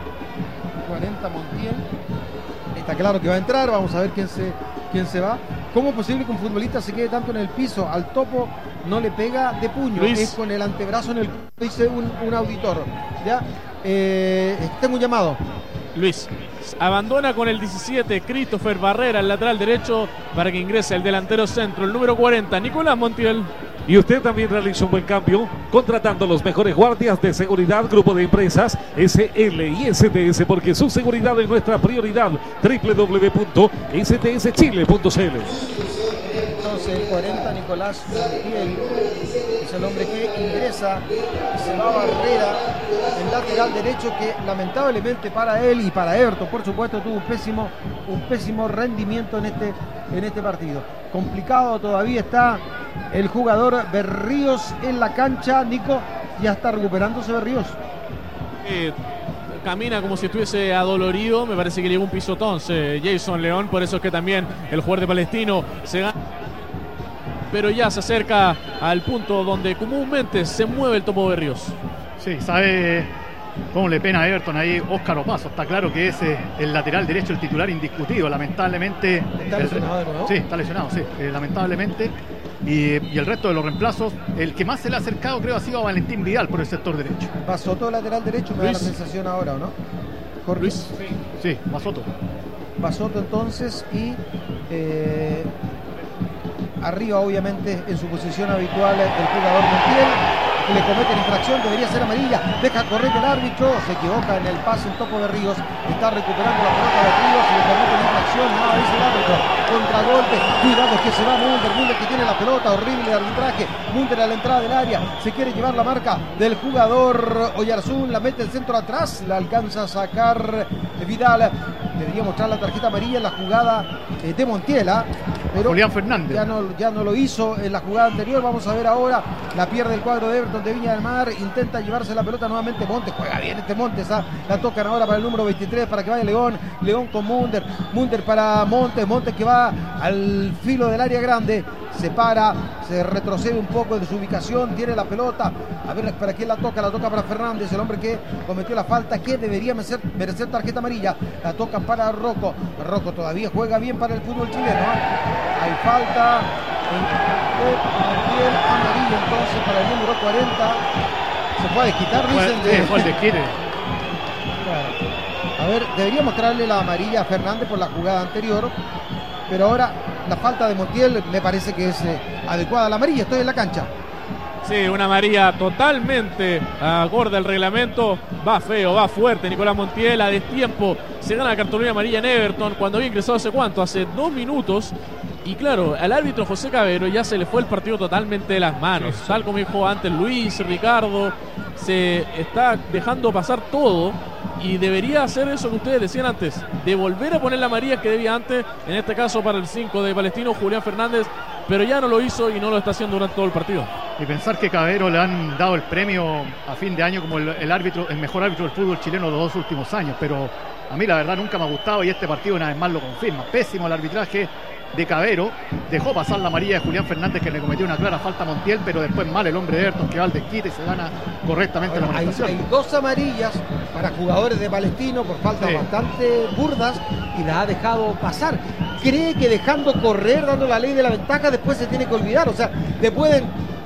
cuarenta Montiel. Está claro que va a entrar. Vamos a ver quién se, quién se va. ¿Cómo es posible que un futbolista se quede tanto en el piso? Al topo no le pega de puño. Luis. Es con el antebrazo en el... Dice un, un auditor. ¿Ya? Eh, tengo un llamado. Luis, abandona con el diecisiete Christopher Barrera, el lateral derecho, para que ingrese el delantero centro, el número cuarenta, Nicolás Montiel. Y usted también realiza un buen cambio contratando los mejores guardias de seguridad, grupo de empresas S L y S T S, porque su seguridad es nuestra prioridad. doble u doble u doble u punto s t s chile punto c l. Entonces el cuarenta Nicolás Montiel es el hombre que ingresa y se va a Barrera, el lateral derecho, que lamentablemente para él y para Everton por supuesto tuvo un pésimo, un pésimo rendimiento en este, en este partido. Complicado todavía está el jugador Berríos en la cancha. Nico, ya está recuperándose Berríos. Eh, camina como si estuviese adolorido, me parece que llegó un pisotón eh, Jason León, por eso es que también el jugador de Palestino se gana, pero ya se acerca al punto donde comúnmente se mueve el topo Berríos. Sí, sabe cómo le pena a Everton ahí Óscar Opaso. Está claro que es eh, el lateral derecho, el titular indiscutido. Lamentablemente. ¿Está el, lesionado, no? Sí, está lesionado, sí, eh, lamentablemente. Y, y el resto de los reemplazos, el que más se le ha acercado creo ha sido a Valentín Vidal por el sector derecho. Basoto lateral derecho, me Luis. da la sensación ahora, ¿o no? Jorge. Luis. Sí, Basoto. Basoto entonces y eh, arriba obviamente en su posición habitual el jugador Montiel, que le comete la infracción, debería ser amarilla, deja correr el árbitro, se equivoca en el pase el topo de Ríos, está recuperando la pelota de Ríos y le comete la infracción, nada dice el árbitro, contragolpe, cuidado que se va Mulder, Mulder que tiene la pelota, horrible arbitraje, Mulder a la entrada del área, se quiere llevar la marca del jugador Oyarzún, la mete el centro atrás, la alcanza a sacar Vidal, debería mostrar la tarjeta amarilla en la jugada eh, de Montiela, pero Julián Fernández. ya no, ya no lo hizo en la jugada anterior. Vamos a ver ahora, la pierde el cuadro de Everton de Viña del Mar, intenta llevarse la pelota nuevamente Montes, juega bien este Montes, ¿ah? La tocan ahora para el número veintitrés para que vaya León, León con Munder, Munder para Montes, Montes que va al filo del área grande, se para, se retrocede un poco de su ubicación, tiene la pelota, a ver para quién la toca, la toca para Fernández, el hombre que cometió la falta, que debería merecer, merecer tarjeta amarilla, la tocan para Rocco, Rocco todavía juega bien para el fútbol chileno, ¿eh? Hay falta en amarilla entonces para el número cuarenta, se puede desquitar, dicen de... Sí, fue el desquite. A ver, debería mostrarle la amarilla a Fernández por la jugada anterior, pero ahora la falta de Montiel me parece que es eh, adecuada a la amarilla. Estoy en la cancha. Sí, una amarilla totalmente acorde al reglamento. Va feo, va fuerte Nicolás Montiel, a destiempo. Se gana la cartulina amarilla en Everton cuando había ingresado hace cuánto, hace dos minutos. Y claro, al árbitro José Cabero ya se le fue el partido totalmente de las manos. Sí, sí. Tal como dijo antes Luis, Ricardo, se está dejando pasar todo. Y debería hacer eso que ustedes decían antes, de volver a poner la amarilla que debía antes, en este caso para el cinco de Palestino, Julián Fernández, pero ya no lo hizo y no lo está haciendo durante todo el partido. Y pensar que Cabero le han dado el premio a fin de año como el, el árbitro, el mejor árbitro del fútbol chileno de los dos últimos años, pero a mí la verdad nunca me ha gustado y este partido una vez más lo confirma. Pésimo el arbitraje de Cabero, dejó pasar la amarilla de Julián Fernández, que le cometió una clara falta a Montiel, pero después mal el hombre de Everton que va al desquite y se gana correctamente bueno, la hay, amonestación. hay dos amarillas para jugadores de Palestino por faltas sí. bastante burdas y las ha dejado pasar. Cree que dejando correr, dando la ley de la ventaja, después se tiene que olvidar, o sea, le pueden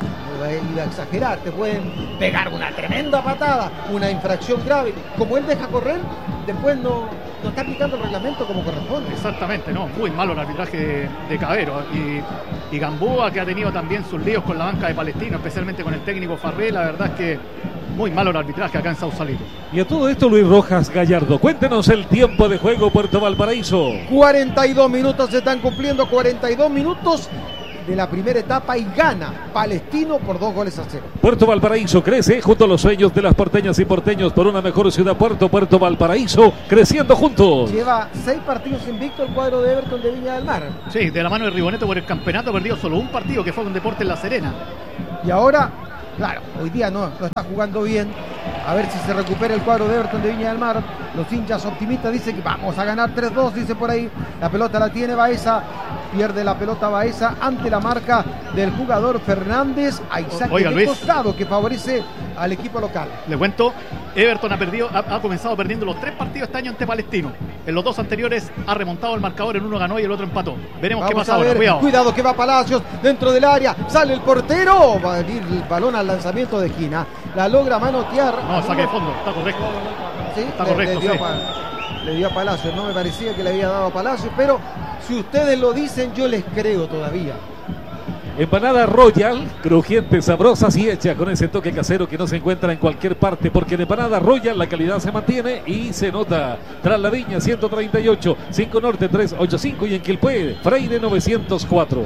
iba, iba a exagerar, te pueden pegar una tremenda patada, una infracción grave. Como él deja correr, después no, no está aplicando el reglamento como corresponde. Exactamente, no, muy malo el arbitraje de, de Cabero. Y, y Gamboa, que ha tenido también sus líos con la banca de Palestino, especialmente con el técnico Farré, la verdad es que muy malo el arbitraje acá en Sausalito. Y a todo esto, Luis Rojas Gallardo, cuéntenos el tiempo de juego Puerto Valparaíso. cuarenta y dos minutos se están cumpliendo, cuarenta y dos minutos de la primera etapa y gana Palestino por dos goles a cero. Puerto Valparaíso crece junto a los sueños de las porteñas y porteños por una mejor ciudad. Puerto, Puerto Valparaíso, creciendo juntos. Lleva seis partidos invicto el cuadro de Everton de Viña del Mar. Sí, de la mano de Riboneto por el campeonato, perdió solo un partido que fue un Deportes en La Serena. Y ahora, claro, hoy día no, no está jugando bien. A ver si se recupera el cuadro de Everton de Viña del Mar. Los hinchas optimistas dicen que vamos a ganar tres dos, dice por ahí. La pelota la tiene Baeza. Pierde la pelota Baeza ante la marca del jugador Fernández. Hay saque Oiga, de Luis, costado que favorece al equipo local. Le cuento, Everton ha perdido, ha, ha comenzado perdiendo los tres partidos este año ante Palestino. En los dos anteriores ha remontado el marcador, en uno ganó y el otro empató. Veremos Vamos qué pasa a ahora. ver. Cuidado. Cuidado que va Palacios dentro del área. Sale el portero. Va a venir el balón al lanzamiento de esquina. La logra manotear. No, saque de fondo, está correcto. ¿Sí? Está le, correcto, le dio sí. pa, le dio a Palacios. No me parecía que le había dado a Palacios, pero si ustedes lo dicen, yo les creo todavía. Empanada Royal, crujiente, sabrosas y hecha con ese toque casero que no se encuentra en cualquier parte, porque en Empanada Royal la calidad se mantiene y se nota. Tras la Viña ciento treinta y ocho, cinco Norte trescientos ochenta y cinco y en Quilpué, Freire novecientos cuatro.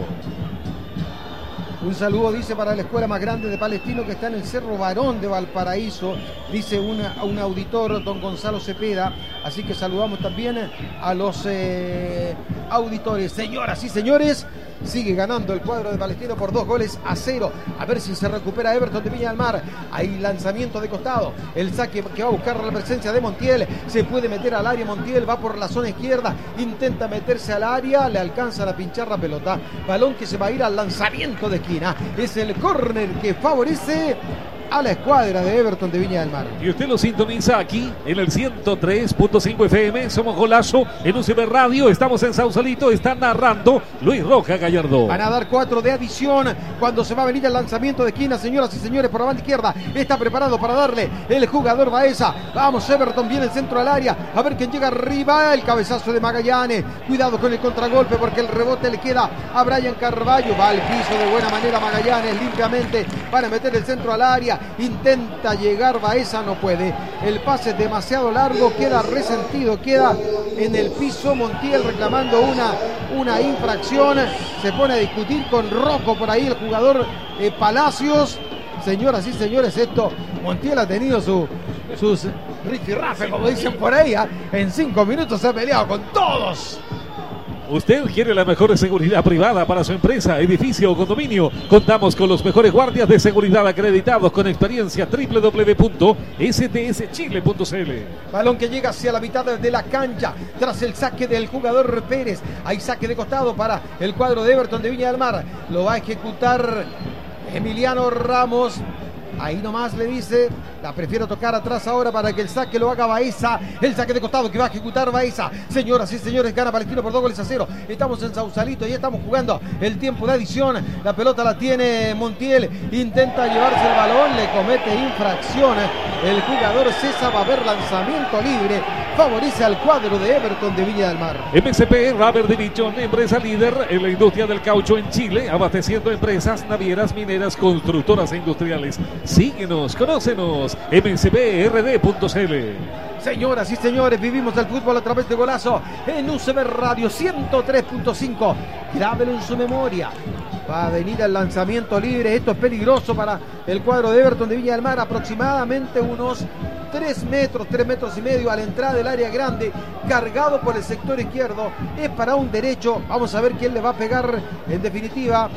Un saludo, dice, para la escuela más grande de Palestino que está en el Cerro Barón de Valparaíso, dice una, un auditor, don Gonzalo Cepeda. Así que saludamos también a los eh, auditores. Señoras y señores, sigue ganando el cuadro de Palestino por dos goles a cero. A ver si se recupera Everton de Viña del Mar. Hay lanzamiento de costado. El saque que va a buscar la presencia de Montiel. Se puede meter al área. Montiel va por la zona izquierda. Intenta meterse al área. Le alcanza a pinchar la pelota. Balón que se va a ir al lanzamiento de esquina. Es el córner que favorece a la escuadra de Everton de Viña del Mar. Y usted lo sintoniza aquí en el ciento tres punto cinco F M. Somos Golazo en U C B Radio. Estamos en Sausalito. Está narrando Luis Rojas Gallardo. Van a dar cuatro de adición cuando se va a venir el lanzamiento de esquina, señoras y señores, por la banda izquierda. Está preparado para darle el jugador Baeza. Vamos, Everton viene el centro al área. A ver quién llega arriba. El cabezazo de Magallanes. Cuidado con el contragolpe porque el rebote le queda a Brian Carballo. Va al piso de buena manera Magallanes limpiamente para meter el centro al área. Intenta llegar Baeza, no puede. El pase es demasiado largo, queda resentido, queda en el piso. Montiel reclamando una, una infracción. Se pone a discutir con Rocco por ahí el jugador eh, Palacios. Señoras y señores, esto, Montiel ha tenido su, sus rifirrafe, como dicen por ahí. ¿eh? En cinco minutos se ha peleado con todos. Usted quiere la mejor seguridad privada para su empresa, edificio o condominio. Contamos con los mejores guardias de seguridad acreditados con experiencia. doble u doble u doble u punto s t s chile punto c l. Balón que llega hacia la mitad de la cancha tras el saque del jugador Pérez. Hay saque de costado para el cuadro de Everton de Viña del Mar. Lo va a ejecutar Emiliano Ramos. Ahí nomás le dice, la prefiero tocar atrás ahora para que el saque lo haga Baeza. El saque de costado que va a ejecutar Baeza. Señoras y señores, gana Palestino por dos goles a cero. Estamos en Sausalito y estamos jugando el tiempo de adición. La pelota la tiene Montiel. Intenta llevarse el balón, le comete infracción. El jugador César va a ver lanzamiento libre. Favorece al cuadro de Everton de Viña del Mar. M S P Rubber Division, empresa líder en la industria del caucho en Chile, abasteciendo empresas navieras, mineras, constructoras e industriales. Síguenos, conócenos, m s p r d punto c l. Señoras y señores, vivimos el fútbol a través de Golazo en U C B Radio ciento tres punto cinco. Grábelo en su memoria. Va a venir el lanzamiento libre. Esto es peligroso para el cuadro de Everton de Viña del Mar. Aproximadamente unos tres metros, tres metros y medio a la entrada del área grande. Cargado por el sector izquierdo. Es para un derecho. Vamos a ver quién le va a pegar en definitiva.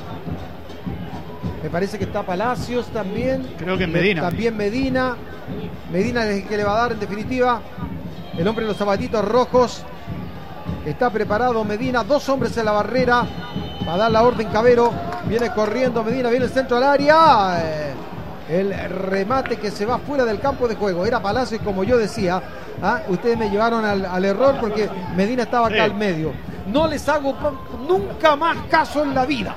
Me parece que está Palacios también. Creo que es Medina. También Medina. Medina es el que le va a dar en definitiva. El hombre de los zapatitos rojos. Está preparado Medina. Dos hombres en la barrera. Va a dar la orden Cabero. Viene corriendo Medina. Viene el centro al área. Eh, el remate que se va fuera del campo de juego. Era Palacios, como yo decía. ¿Ah? Ustedes me llevaron al, al error porque Medina estaba acá sí. al medio. No les hago nunca más caso en la vida.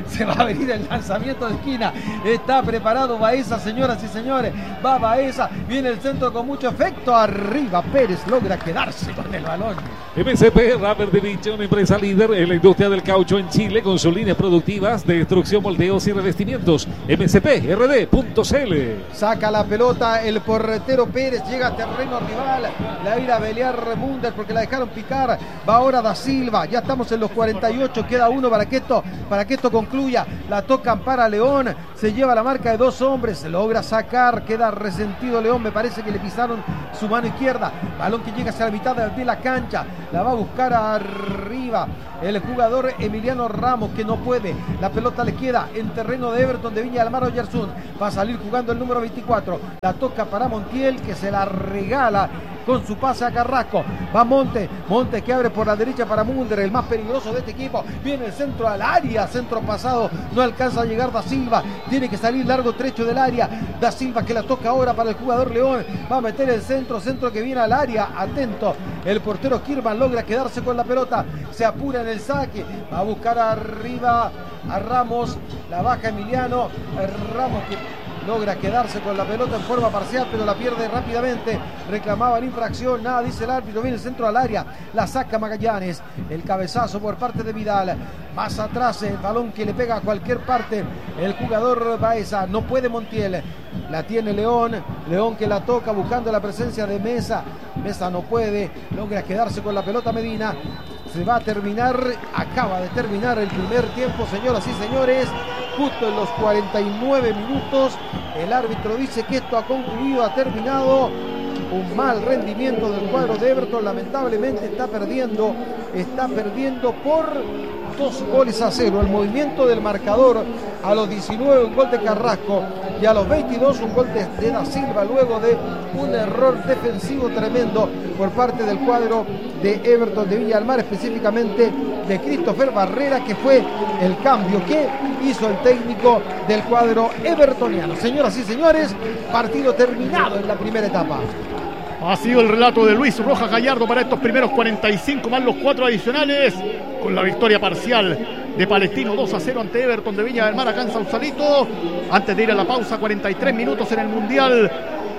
Se va a venir el lanzamiento de esquina. Está preparado Baeza, señoras y señores. Va Baeza. Viene el centro con mucho efecto. Arriba Pérez logra quedarse con el balón. M C P Rubber Division, empresa líder en la industria del caucho en Chile, con sus líneas productivas de destrucción, moldeos y revestimientos. M C P R D punto C L. Saca la pelota el portero Pérez. Llega a terreno rival. La irá a pelear Munder porque la dejaron picar. Va ahora Da Silva. Ya estamos en los cuarenta y ocho. Queda uno para que esto, para que esto concluya. La tocan para León. Se lleva la marca de dos hombres. Se logra sacar. Queda resentido León. Me parece que le pisaron su mano izquierda. Balón que llega hacia la mitad de la cancha. La va a buscar arriba el jugador Emiliano Ramos, que no puede. La pelota le queda en terreno de Everton de Viña del Mar. Oyarzún va a salir jugando el número veinticuatro. La toca para Montiel, que se la regala con su pase a Carrasco. Va Monte, Monte que abre por la derecha para Mulder, el más peligroso de este equipo. Viene el centro al área, centro pasado, no alcanza a llegar Da Silva, tiene que salir largo trecho del área. Da Silva que la toca ahora para el jugador León, va a meter el centro, centro que viene al área, atento. El portero Kirman logra quedarse con la pelota, se apura en el saque, va a buscar arriba a Ramos, la baja Emiliano, Ramos que logra quedarse con la pelota en forma parcial, pero la pierde rápidamente. Reclamaban infracción, nada dice el árbitro. Viene el centro al área, la saca Magallanes. El cabezazo por parte de Vidal. Más atrás el balón que le pega a cualquier parte el jugador Baeza. No puede Montiel. La tiene León. León que la toca buscando la presencia de Mesa. Mesa no puede. Logra quedarse con la pelota Medina. Se va a terminar, acaba de terminar el primer tiempo, señoras y señores. Justo en los cuarenta y nueve minutos, el árbitro dice que esto ha concluido, ha terminado. Un mal rendimiento del cuadro de Everton, lamentablemente está perdiendo, está perdiendo por dos goles a cero. El movimiento del marcador: a los diecinueve un gol de Carrasco y a los veintidós un gol de, de Da Silva, luego de un error defensivo tremendo por parte del cuadro de Everton de Viña del Mar, específicamente de Christopher Barrera, que fue el cambio que hizo el técnico del cuadro evertoniano. Señoras y señores, partido terminado en la primera etapa. Ha sido el relato de Luis Rojas Gallardo para estos primeros cuarenta y cinco más los cuatro adicionales, con la victoria parcial de Palestino dos a cero ante Everton de Viña del Mar acá en Sausalito. Antes de ir a la pausa, cuarenta y tres minutos en el Mundial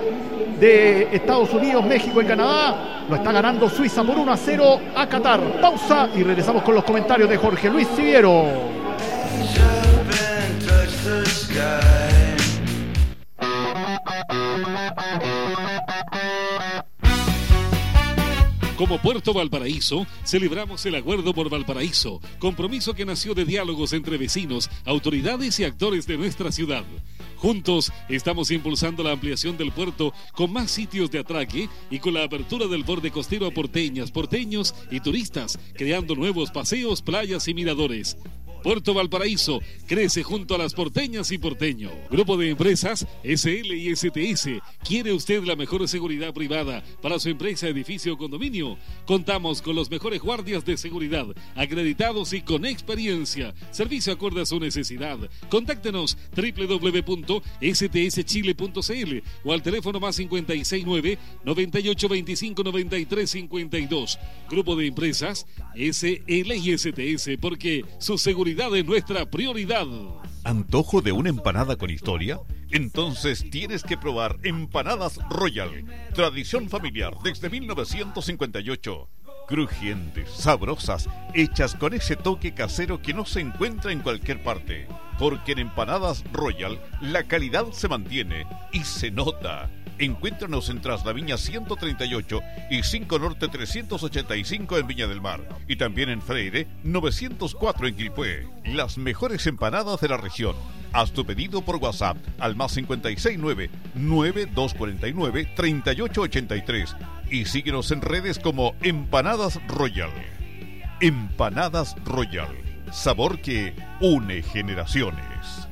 de Estados Unidos, México y Canadá. Lo está ganando Suiza por uno a cero a Qatar. Pausa y regresamos con los comentarios de Jorge Luis Siviero. Como Puerto Valparaíso, celebramos el Acuerdo por Valparaíso, compromiso que nació de diálogos entre vecinos, autoridades y actores de nuestra ciudad. Juntos estamos impulsando la ampliación del puerto con más sitios de atraque y con la apertura del borde costero a porteñas, porteños y turistas, creando nuevos paseos, playas y miradores. Puerto Valparaíso crece junto a las porteñas y porteños. Grupo de Empresas S L y S T S. ¿Quiere usted la mejor seguridad privada para su empresa, edificio o condominio? Contamos con los mejores guardias de seguridad, acreditados y con experiencia. Servicio acorde a su necesidad. Contáctenos doble u doble u doble u punto s t s chile punto c l o al teléfono más cincuenta y seis nueve, noventa y ocho veinticinco, noventa y tres cincuenta y dos. Grupo de Empresas S L y S T S, porque su seguridad es nuestra prioridad. ¿Antojo de una empanada con historia? Entonces tienes que probar Empanadas Royal. Tradición familiar desde mil novecientos cincuenta y ocho. Crujientes, sabrosas, hechas con ese toque casero que no se encuentra en cualquier parte. Porque en Empanadas Royal la calidad se mantiene y se nota. Encuéntranos en Traslaviña ciento treinta y ocho y cinco Norte trescientos ochenta y cinco en Viña del Mar. Y también en Freire novecientos cuatro en Quilpué. Las mejores empanadas de la región. Haz tu pedido por WhatsApp al más cincuenta y seis nueve, nueve dos cuatro nueve, tres ocho ocho tres y síguenos en redes como Empanadas Royal. Empanadas Royal. Sabor que une generaciones.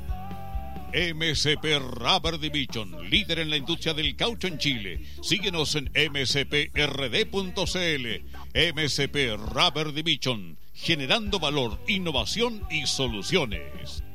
M C P Rubber Division, líder en la industria del caucho en Chile. Síguenos en m c p r d punto c l. M C P Rubber Division, generando valor, innovación y soluciones.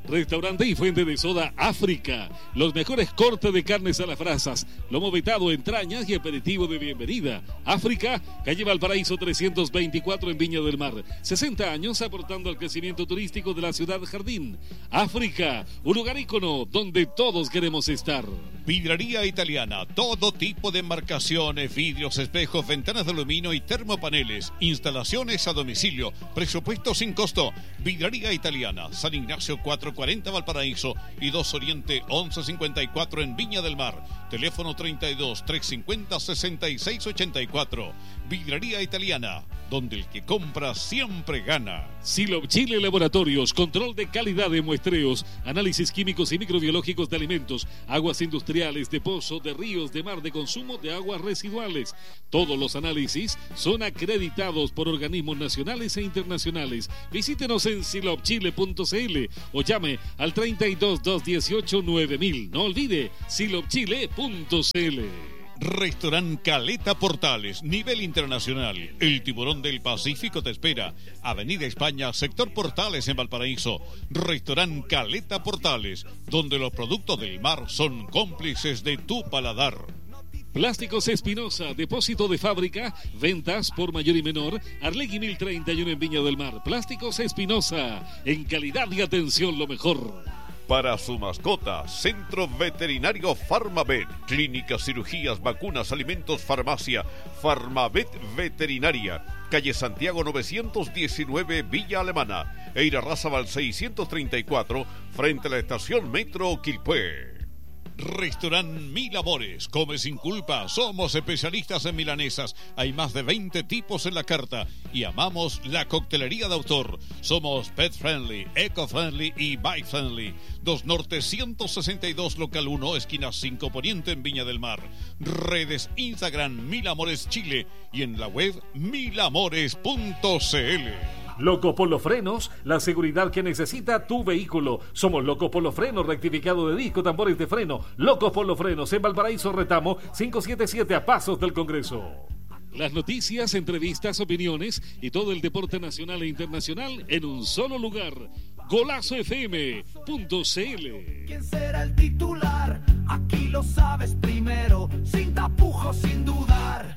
Restaurante y fuente de soda África. Los mejores cortes de carnes a las brasas, lomo vetado, entrañas y aperitivo de bienvenida. África, calle Valparaíso trescientos veinticuatro en Viña del Mar. sesenta años aportando al crecimiento turístico de la ciudad jardín. África, un lugar ícono donde todos queremos estar. Vidraría Italiana, todo tipo de embarcaciones, vidrios, espejos, ventanas de aluminio y termopaneles. Instalaciones a domicilio, presupuesto sin costo. Vidraría Italiana, San Ignacio cuatrocientos cuarenta Valparaíso y dos Oriente once cincuenta y cuatro en Viña del Mar. Teléfono treinta y dos, trescientos cincuenta, sesenta y seis ochenta y cuatro. Vidraría Italiana, donde el que compra siempre gana. Silop Chile Laboratorios, control de calidad de muestreos, análisis químicos y microbiológicos de alimentos, aguas industriales, de pozo, de ríos, de mar, de consumo de aguas residuales. Todos los análisis son acreditados por organismos nacionales e internacionales. Visítenos en silop chile punto c l o llame al treinta y dos, doscientos dieciocho, nueve mil. No olvide silop chile punto c l. Restaurant Caleta Portales, nivel internacional. El tiburón del Pacífico te espera. Avenida España, sector Portales en Valparaíso. Restaurant Caleta Portales, donde los productos del mar son cómplices de tu paladar. Plásticos Espinosa, depósito de fábrica, ventas por mayor y menor. Arlegui mil treinta y uno en Viña del Mar. Plásticos Espinosa, en calidad y atención lo mejor. Para su mascota, Centro Veterinario Farmavet, clínicas, cirugías, vacunas, alimentos, farmacia. Farmavet Veterinaria, calle Santiago novecientos diecinueve, Villa Alemana. Eira Razabal seiscientos treinta y cuatro, frente a la estación Metro Quilpué. Restaurant Mil Amores, come sin culpa, somos especialistas en milanesas, hay más de veinte tipos en la carta y amamos la coctelería de autor. Somos pet friendly, eco friendly y bike friendly. dos Norte ciento sesenta y dos, local uno, esquina cinco Poniente en Viña del Mar. Redes Instagram Mil Amores Chile y en la web mil amores punto c l. Loco Polo Frenos, la seguridad que necesita tu vehículo. Somos Loco Polo Frenos, rectificado de disco, tambores de freno. Loco Polo Frenos en Valparaíso Retamo cinco setenta y siete a pasos del Congreso. Las noticias, entrevistas, opiniones y todo el deporte nacional e internacional en un solo lugar. Golazo f m punto c l. ¿Quién será el titular? Aquí lo sabes primero, sin tapujos, sin dudar.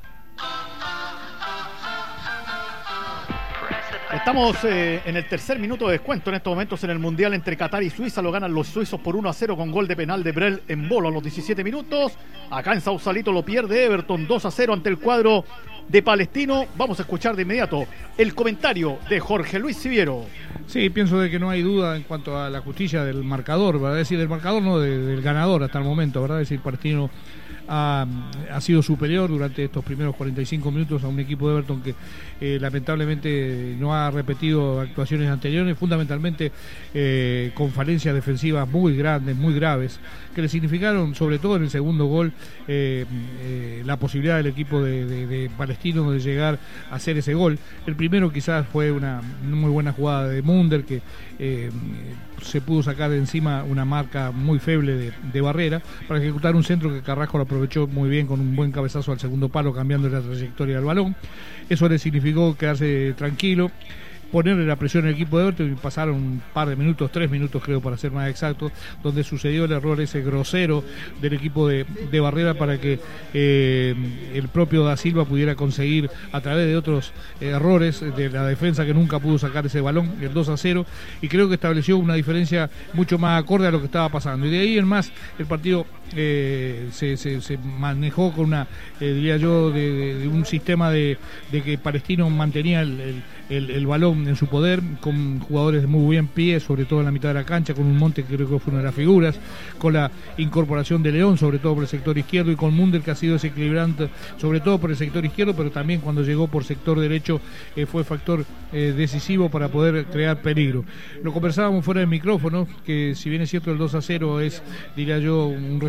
Estamos eh, en el tercer minuto de descuento en estos momentos en el Mundial entre Qatar y Suiza. Lo ganan los suizos por uno a cero con gol de penal de Brel en Bolo a los diecisiete minutos. Acá en Sausalito lo pierde Everton dos a cero ante el cuadro de Palestino. Vamos a escuchar de inmediato el comentario de Jorge Luis Siviero. Sí, pienso de que no hay duda en cuanto a la justicia del marcador, ¿verdad? Es decir, del marcador no, de, del ganador hasta el momento, ¿verdad? Es decir, Palestino ha, ha sido superior durante estos primeros cuarenta y cinco minutos a un equipo de Everton que eh, lamentablemente no ha repetido actuaciones anteriores, fundamentalmente eh, con falencias defensivas muy grandes, muy graves, que le significaron, sobre todo en el segundo gol, eh, eh, la posibilidad del equipo de, de, de Palestino de llegar a hacer ese gol. El primero quizás fue una muy buena jugada de Munder, que eh, se pudo sacar de encima una marca muy feble de, de Barrera para ejecutar un centro que Carrasco lo aprovechó muy bien con un buen cabezazo al segundo palo, cambiando la trayectoria del balón. Eso le significó quedarse tranquilo, ponerle la presión al equipo de Everton, y pasaron un par de minutos, tres minutos creo para ser más exacto, donde sucedió el error ese grosero del equipo de, de Barrera para que eh, el propio Da Silva pudiera conseguir, a través de otros eh, errores de la defensa que nunca pudo sacar ese balón, el dos a cero, y creo que estableció una diferencia mucho más acorde a lo que estaba pasando. Y de ahí en más el partido eh, se, se, se manejó con una, eh, diría yo, de, de, de un sistema de, de que Palestino mantenía el, el, el, el balón en su poder, con jugadores de muy buen pie, sobre todo en la mitad de la cancha, con un Monte que creo que fue una de las figuras, con la incorporación de León, sobre todo por el sector izquierdo, y con Munder, que ha sido desequilibrante, sobre todo por el sector izquierdo, pero también cuando llegó por sector derecho eh, fue factor eh, decisivo para poder crear peligro. Lo conversábamos fuera del micrófono, que si bien es cierto el dos a cero es, diría yo, un resultado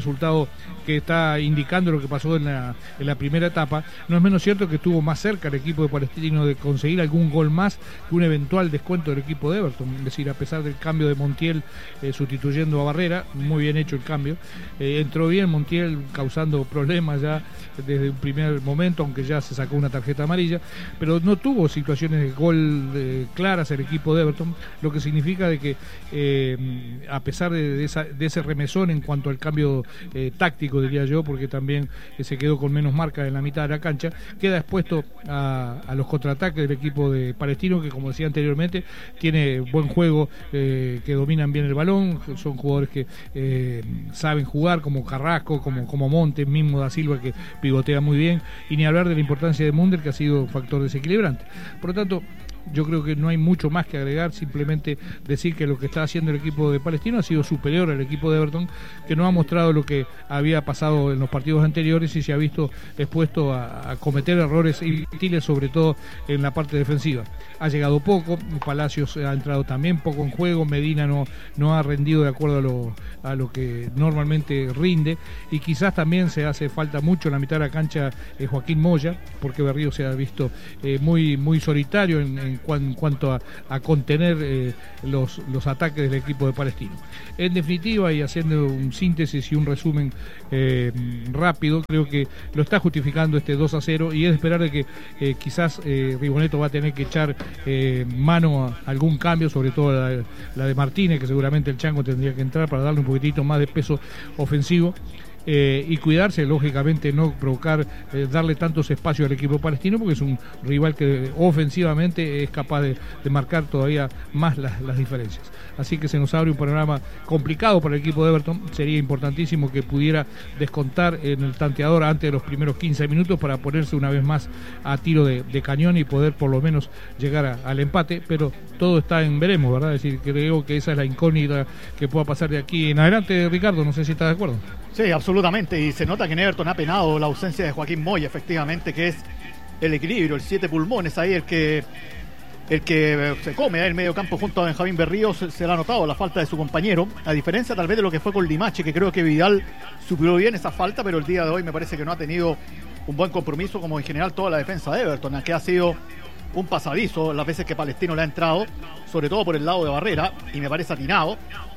resultado que está indicando lo que pasó en la, en la primera etapa. No es menos cierto que estuvo más cerca el equipo de Palestino de conseguir algún gol más que un eventual descuento del equipo de Everton. Es decir, a pesar del cambio de Montiel eh, sustituyendo a Barrera, muy bien hecho el cambio, eh, entró bien Montiel causando problemas ya desde un primer momento, aunque ya se sacó una tarjeta amarilla, pero no tuvo situaciones de gol eh, claras el equipo de Everton, lo que significa de que eh, a pesar de, de, esa, de ese remesón en cuanto al cambio eh, táctico, diría yo, porque también eh, se quedó con menos marca en la mitad de la cancha, queda expuesto a, a los contraataques del equipo de Palestino, que como decía anteriormente, tiene buen juego, eh, que dominan bien el balón, son jugadores que eh, saben jugar, como Carrasco, como, como Montes, mismo Da Silva, que pivotea muy bien, y ni hablar de la importancia de Munder, que ha sido factor desequilibrante. Por lo tanto, yo creo que no hay mucho más que agregar, simplemente decir que lo que está haciendo el equipo de Palestino ha sido superior al equipo de Everton, que no ha mostrado lo que había pasado en los partidos anteriores y se ha visto expuesto a, a cometer errores inútiles, sobre todo en la parte defensiva. Ha llegado poco, Palacios ha entrado también poco en juego, Medina no, no ha rendido de acuerdo a lo, a lo que normalmente rinde, y quizás también se hace falta mucho en la mitad de la cancha eh, Joaquín Moya, porque Berrío se ha visto eh, muy, muy solitario en, en en cuanto a, a contener eh, los, los ataques del equipo de Palestino. En definitiva, y haciendo un síntesis y un resumen eh, rápido, creo que lo está justificando este dos a cero, y es de esperar de que eh, quizás eh, Ribonetto va a tener que echar eh, mano a algún cambio, sobre todo la, la de Martínez, que seguramente el Chango tendría que entrar para darle un poquitito más de peso ofensivo. Eh, y cuidarse, lógicamente, no provocar, eh, darle tantos espacios al equipo palestino, porque es un rival que ofensivamente es capaz de, de marcar todavía más las, las diferencias. Así que se nos abre un panorama complicado para el equipo de Everton. Sería importantísimo que pudiera descontar en el tanteador antes de los primeros quince minutos para ponerse una vez más a tiro de, de cañón y poder por lo menos llegar a, al empate, pero todo está en veremos, ¿verdad? Es decir, creo que esa es la incógnita que pueda pasar de aquí en adelante. Ricardo, no sé si estás de acuerdo. Sí, absolutamente, y se nota que en Everton ha penado la ausencia de Joaquín Moya, efectivamente, que es el equilibrio, el siete pulmones ahí, el que el que se come ahí el medio campo junto a Benjamín Berríos. Se le ha notado la falta de su compañero, a diferencia tal vez de lo que fue con Limache, que creo que Vidal suplió bien esa falta, pero el día de hoy me parece que no ha tenido un buen compromiso, como en general toda la defensa de Everton, que ha sido un pasadizo las veces que Palestino le ha entrado, sobre todo por el lado de Barrera, y me parece atinado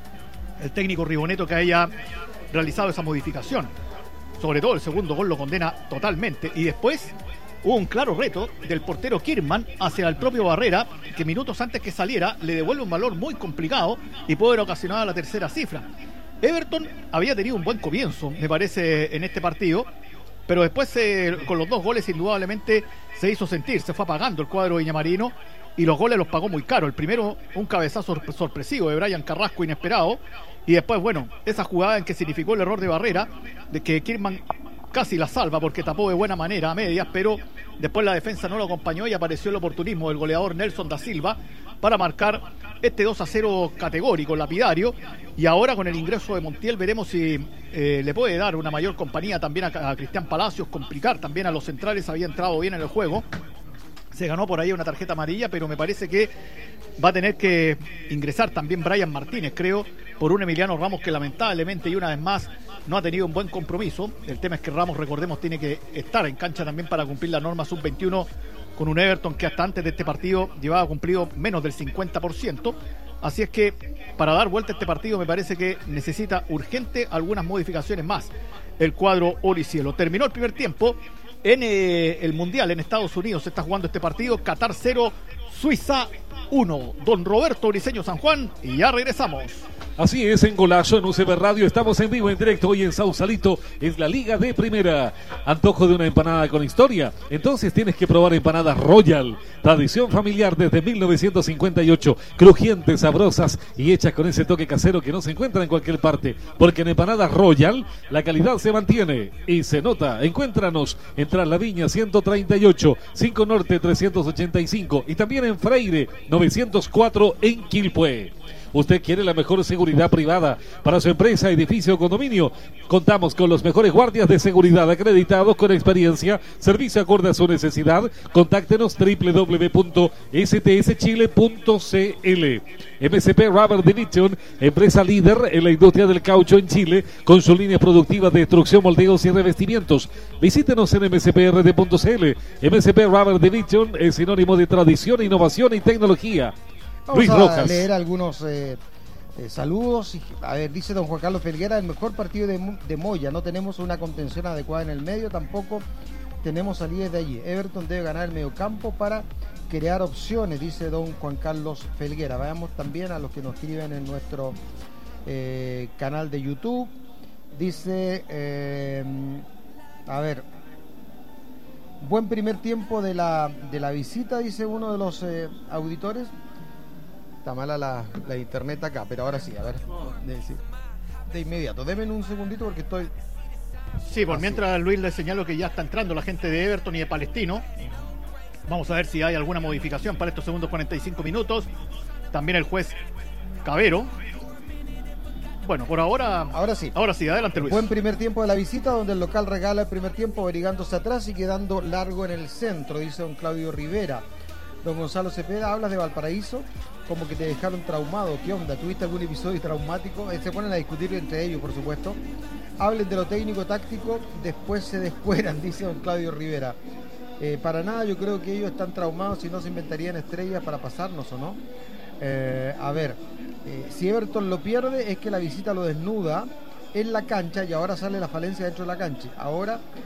el técnico Ribonetto que haya realizado esa modificación. Sobre todo el segundo gol lo condena totalmente, y después hubo un claro reto del portero Kirman hacia el propio Barrera, que minutos antes que saliera le devuelve un valor muy complicado y puede haber ocasionado la tercera cifra. Everton había tenido un buen comienzo, me parece, en este partido, pero después eh, con los dos goles indudablemente se hizo sentir, se fue apagando el cuadro viñamarino, y los goles los pagó muy caro. El primero, un cabezazo sorpresivo de Brian Carrasco, inesperado, y después, bueno, esa jugada en que significó el error de Barrera, de que Kirman casi la salva porque tapó de buena manera a medias, pero después la defensa no lo acompañó y apareció el oportunismo del goleador Nelson da Silva para marcar este dos a cero categórico, lapidario. Y ahora con el ingreso de Montiel veremos si eh, le puede dar una mayor compañía también a, a Cristian Palacios, complicar también a los centrales. Había entrado bien en el juego, se ganó por ahí una tarjeta amarilla, pero me parece que va a tener que ingresar también Brian Martínez, creo, por un Emiliano Ramos que lamentablemente y una vez más no ha tenido un buen compromiso. El tema es que Ramos, recordemos, tiene que estar en cancha también para cumplir la norma sub veintiuno con un Everton que hasta antes de este partido llevaba cumplido menos del cincuenta por ciento. Así es que para dar vuelta a este partido me parece que necesita urgente algunas modificaciones más el cuadro oricielo. Terminó el primer tiempo. En eh, el Mundial en Estados Unidos se está jugando este partido. Qatar cero, Suiza uno. Don Roberto Briceño San Juan, y ya regresamos. Así es, en Golazo, en U C B Radio, estamos en vivo, en directo, hoy en Sausalito, es la Liga de Primera. ¿Antojo de una empanada con historia? Entonces tienes que probar empanadas Royal, tradición familiar desde mil novecientos cincuenta y ocho, crujientes, sabrosas y hechas con ese toque casero que no se encuentra en cualquier parte, porque en empanadas Royal la calidad se mantiene y se nota. Encuéntranos en Tras la Viña ciento treinta y ocho, cinco Norte trescientos ochenta y cinco, y también en Freire novecientos cuatro en Quilpué. ¿Usted quiere la mejor seguridad privada para su empresa, edificio o condominio? Contamos con los mejores guardias de seguridad acreditados con experiencia, servicio acorde a su necesidad. Contáctenos doble u doble u doble u punto s t s chile punto c l. M C P Rubber Division, empresa líder en la industria del caucho en Chile, con su línea productiva de extrusión, moldeos y revestimientos. Visítenos en m c p r d punto c l. M C P Rubber Division es sinónimo de tradición, innovación y tecnología. Vamos Luis a Rojas. leer algunos eh, eh, saludos. A ver, dice don Juan Carlos Felguera, el mejor partido de, de Moya. No tenemos una contención adecuada en el medio, tampoco tenemos salidas de allí. Everton debe ganar el mediocampo para crear opciones, dice don Juan Carlos Felguera. Veamos también a los que nos escriben en nuestro eh, canal de YouTube. Dice, eh, a ver, buen primer tiempo de la, de la visita, dice uno de los eh, auditores. Está mala la, la internet acá, pero ahora sí, a ver, de, de inmediato. Denme un segundito porque estoy... Sí, por así. Mientras Luis le señalo que ya está entrando la gente de Everton y de Palestino. Vamos a ver si hay alguna modificación para estos segundos cuarenta y cinco minutos. También el juez Cabero. Bueno, por ahora... Ahora sí. Ahora sí, adelante Luis. Buen primer tiempo de la visita, donde el local regala el primer tiempo, abrigándose atrás y quedando largo en el centro, dice don Claudio Rivera. Don Gonzalo Cepeda, hablas de Valparaíso como que te dejaron traumado. ¿Qué onda? ¿Tuviste algún episodio traumático? Eh, se ponen a discutir entre ellos, por supuesto. Hablen de lo técnico-táctico, después se descueran, dice don Claudio Rivera. Eh, para nada, yo creo que ellos están traumados, si no se inventarían estrellas para pasarnos, ¿o no? Eh, a ver, eh, si Everton lo pierde es que la visita lo desnuda en la cancha y ahora sale la falencia dentro de la cancha. Ahora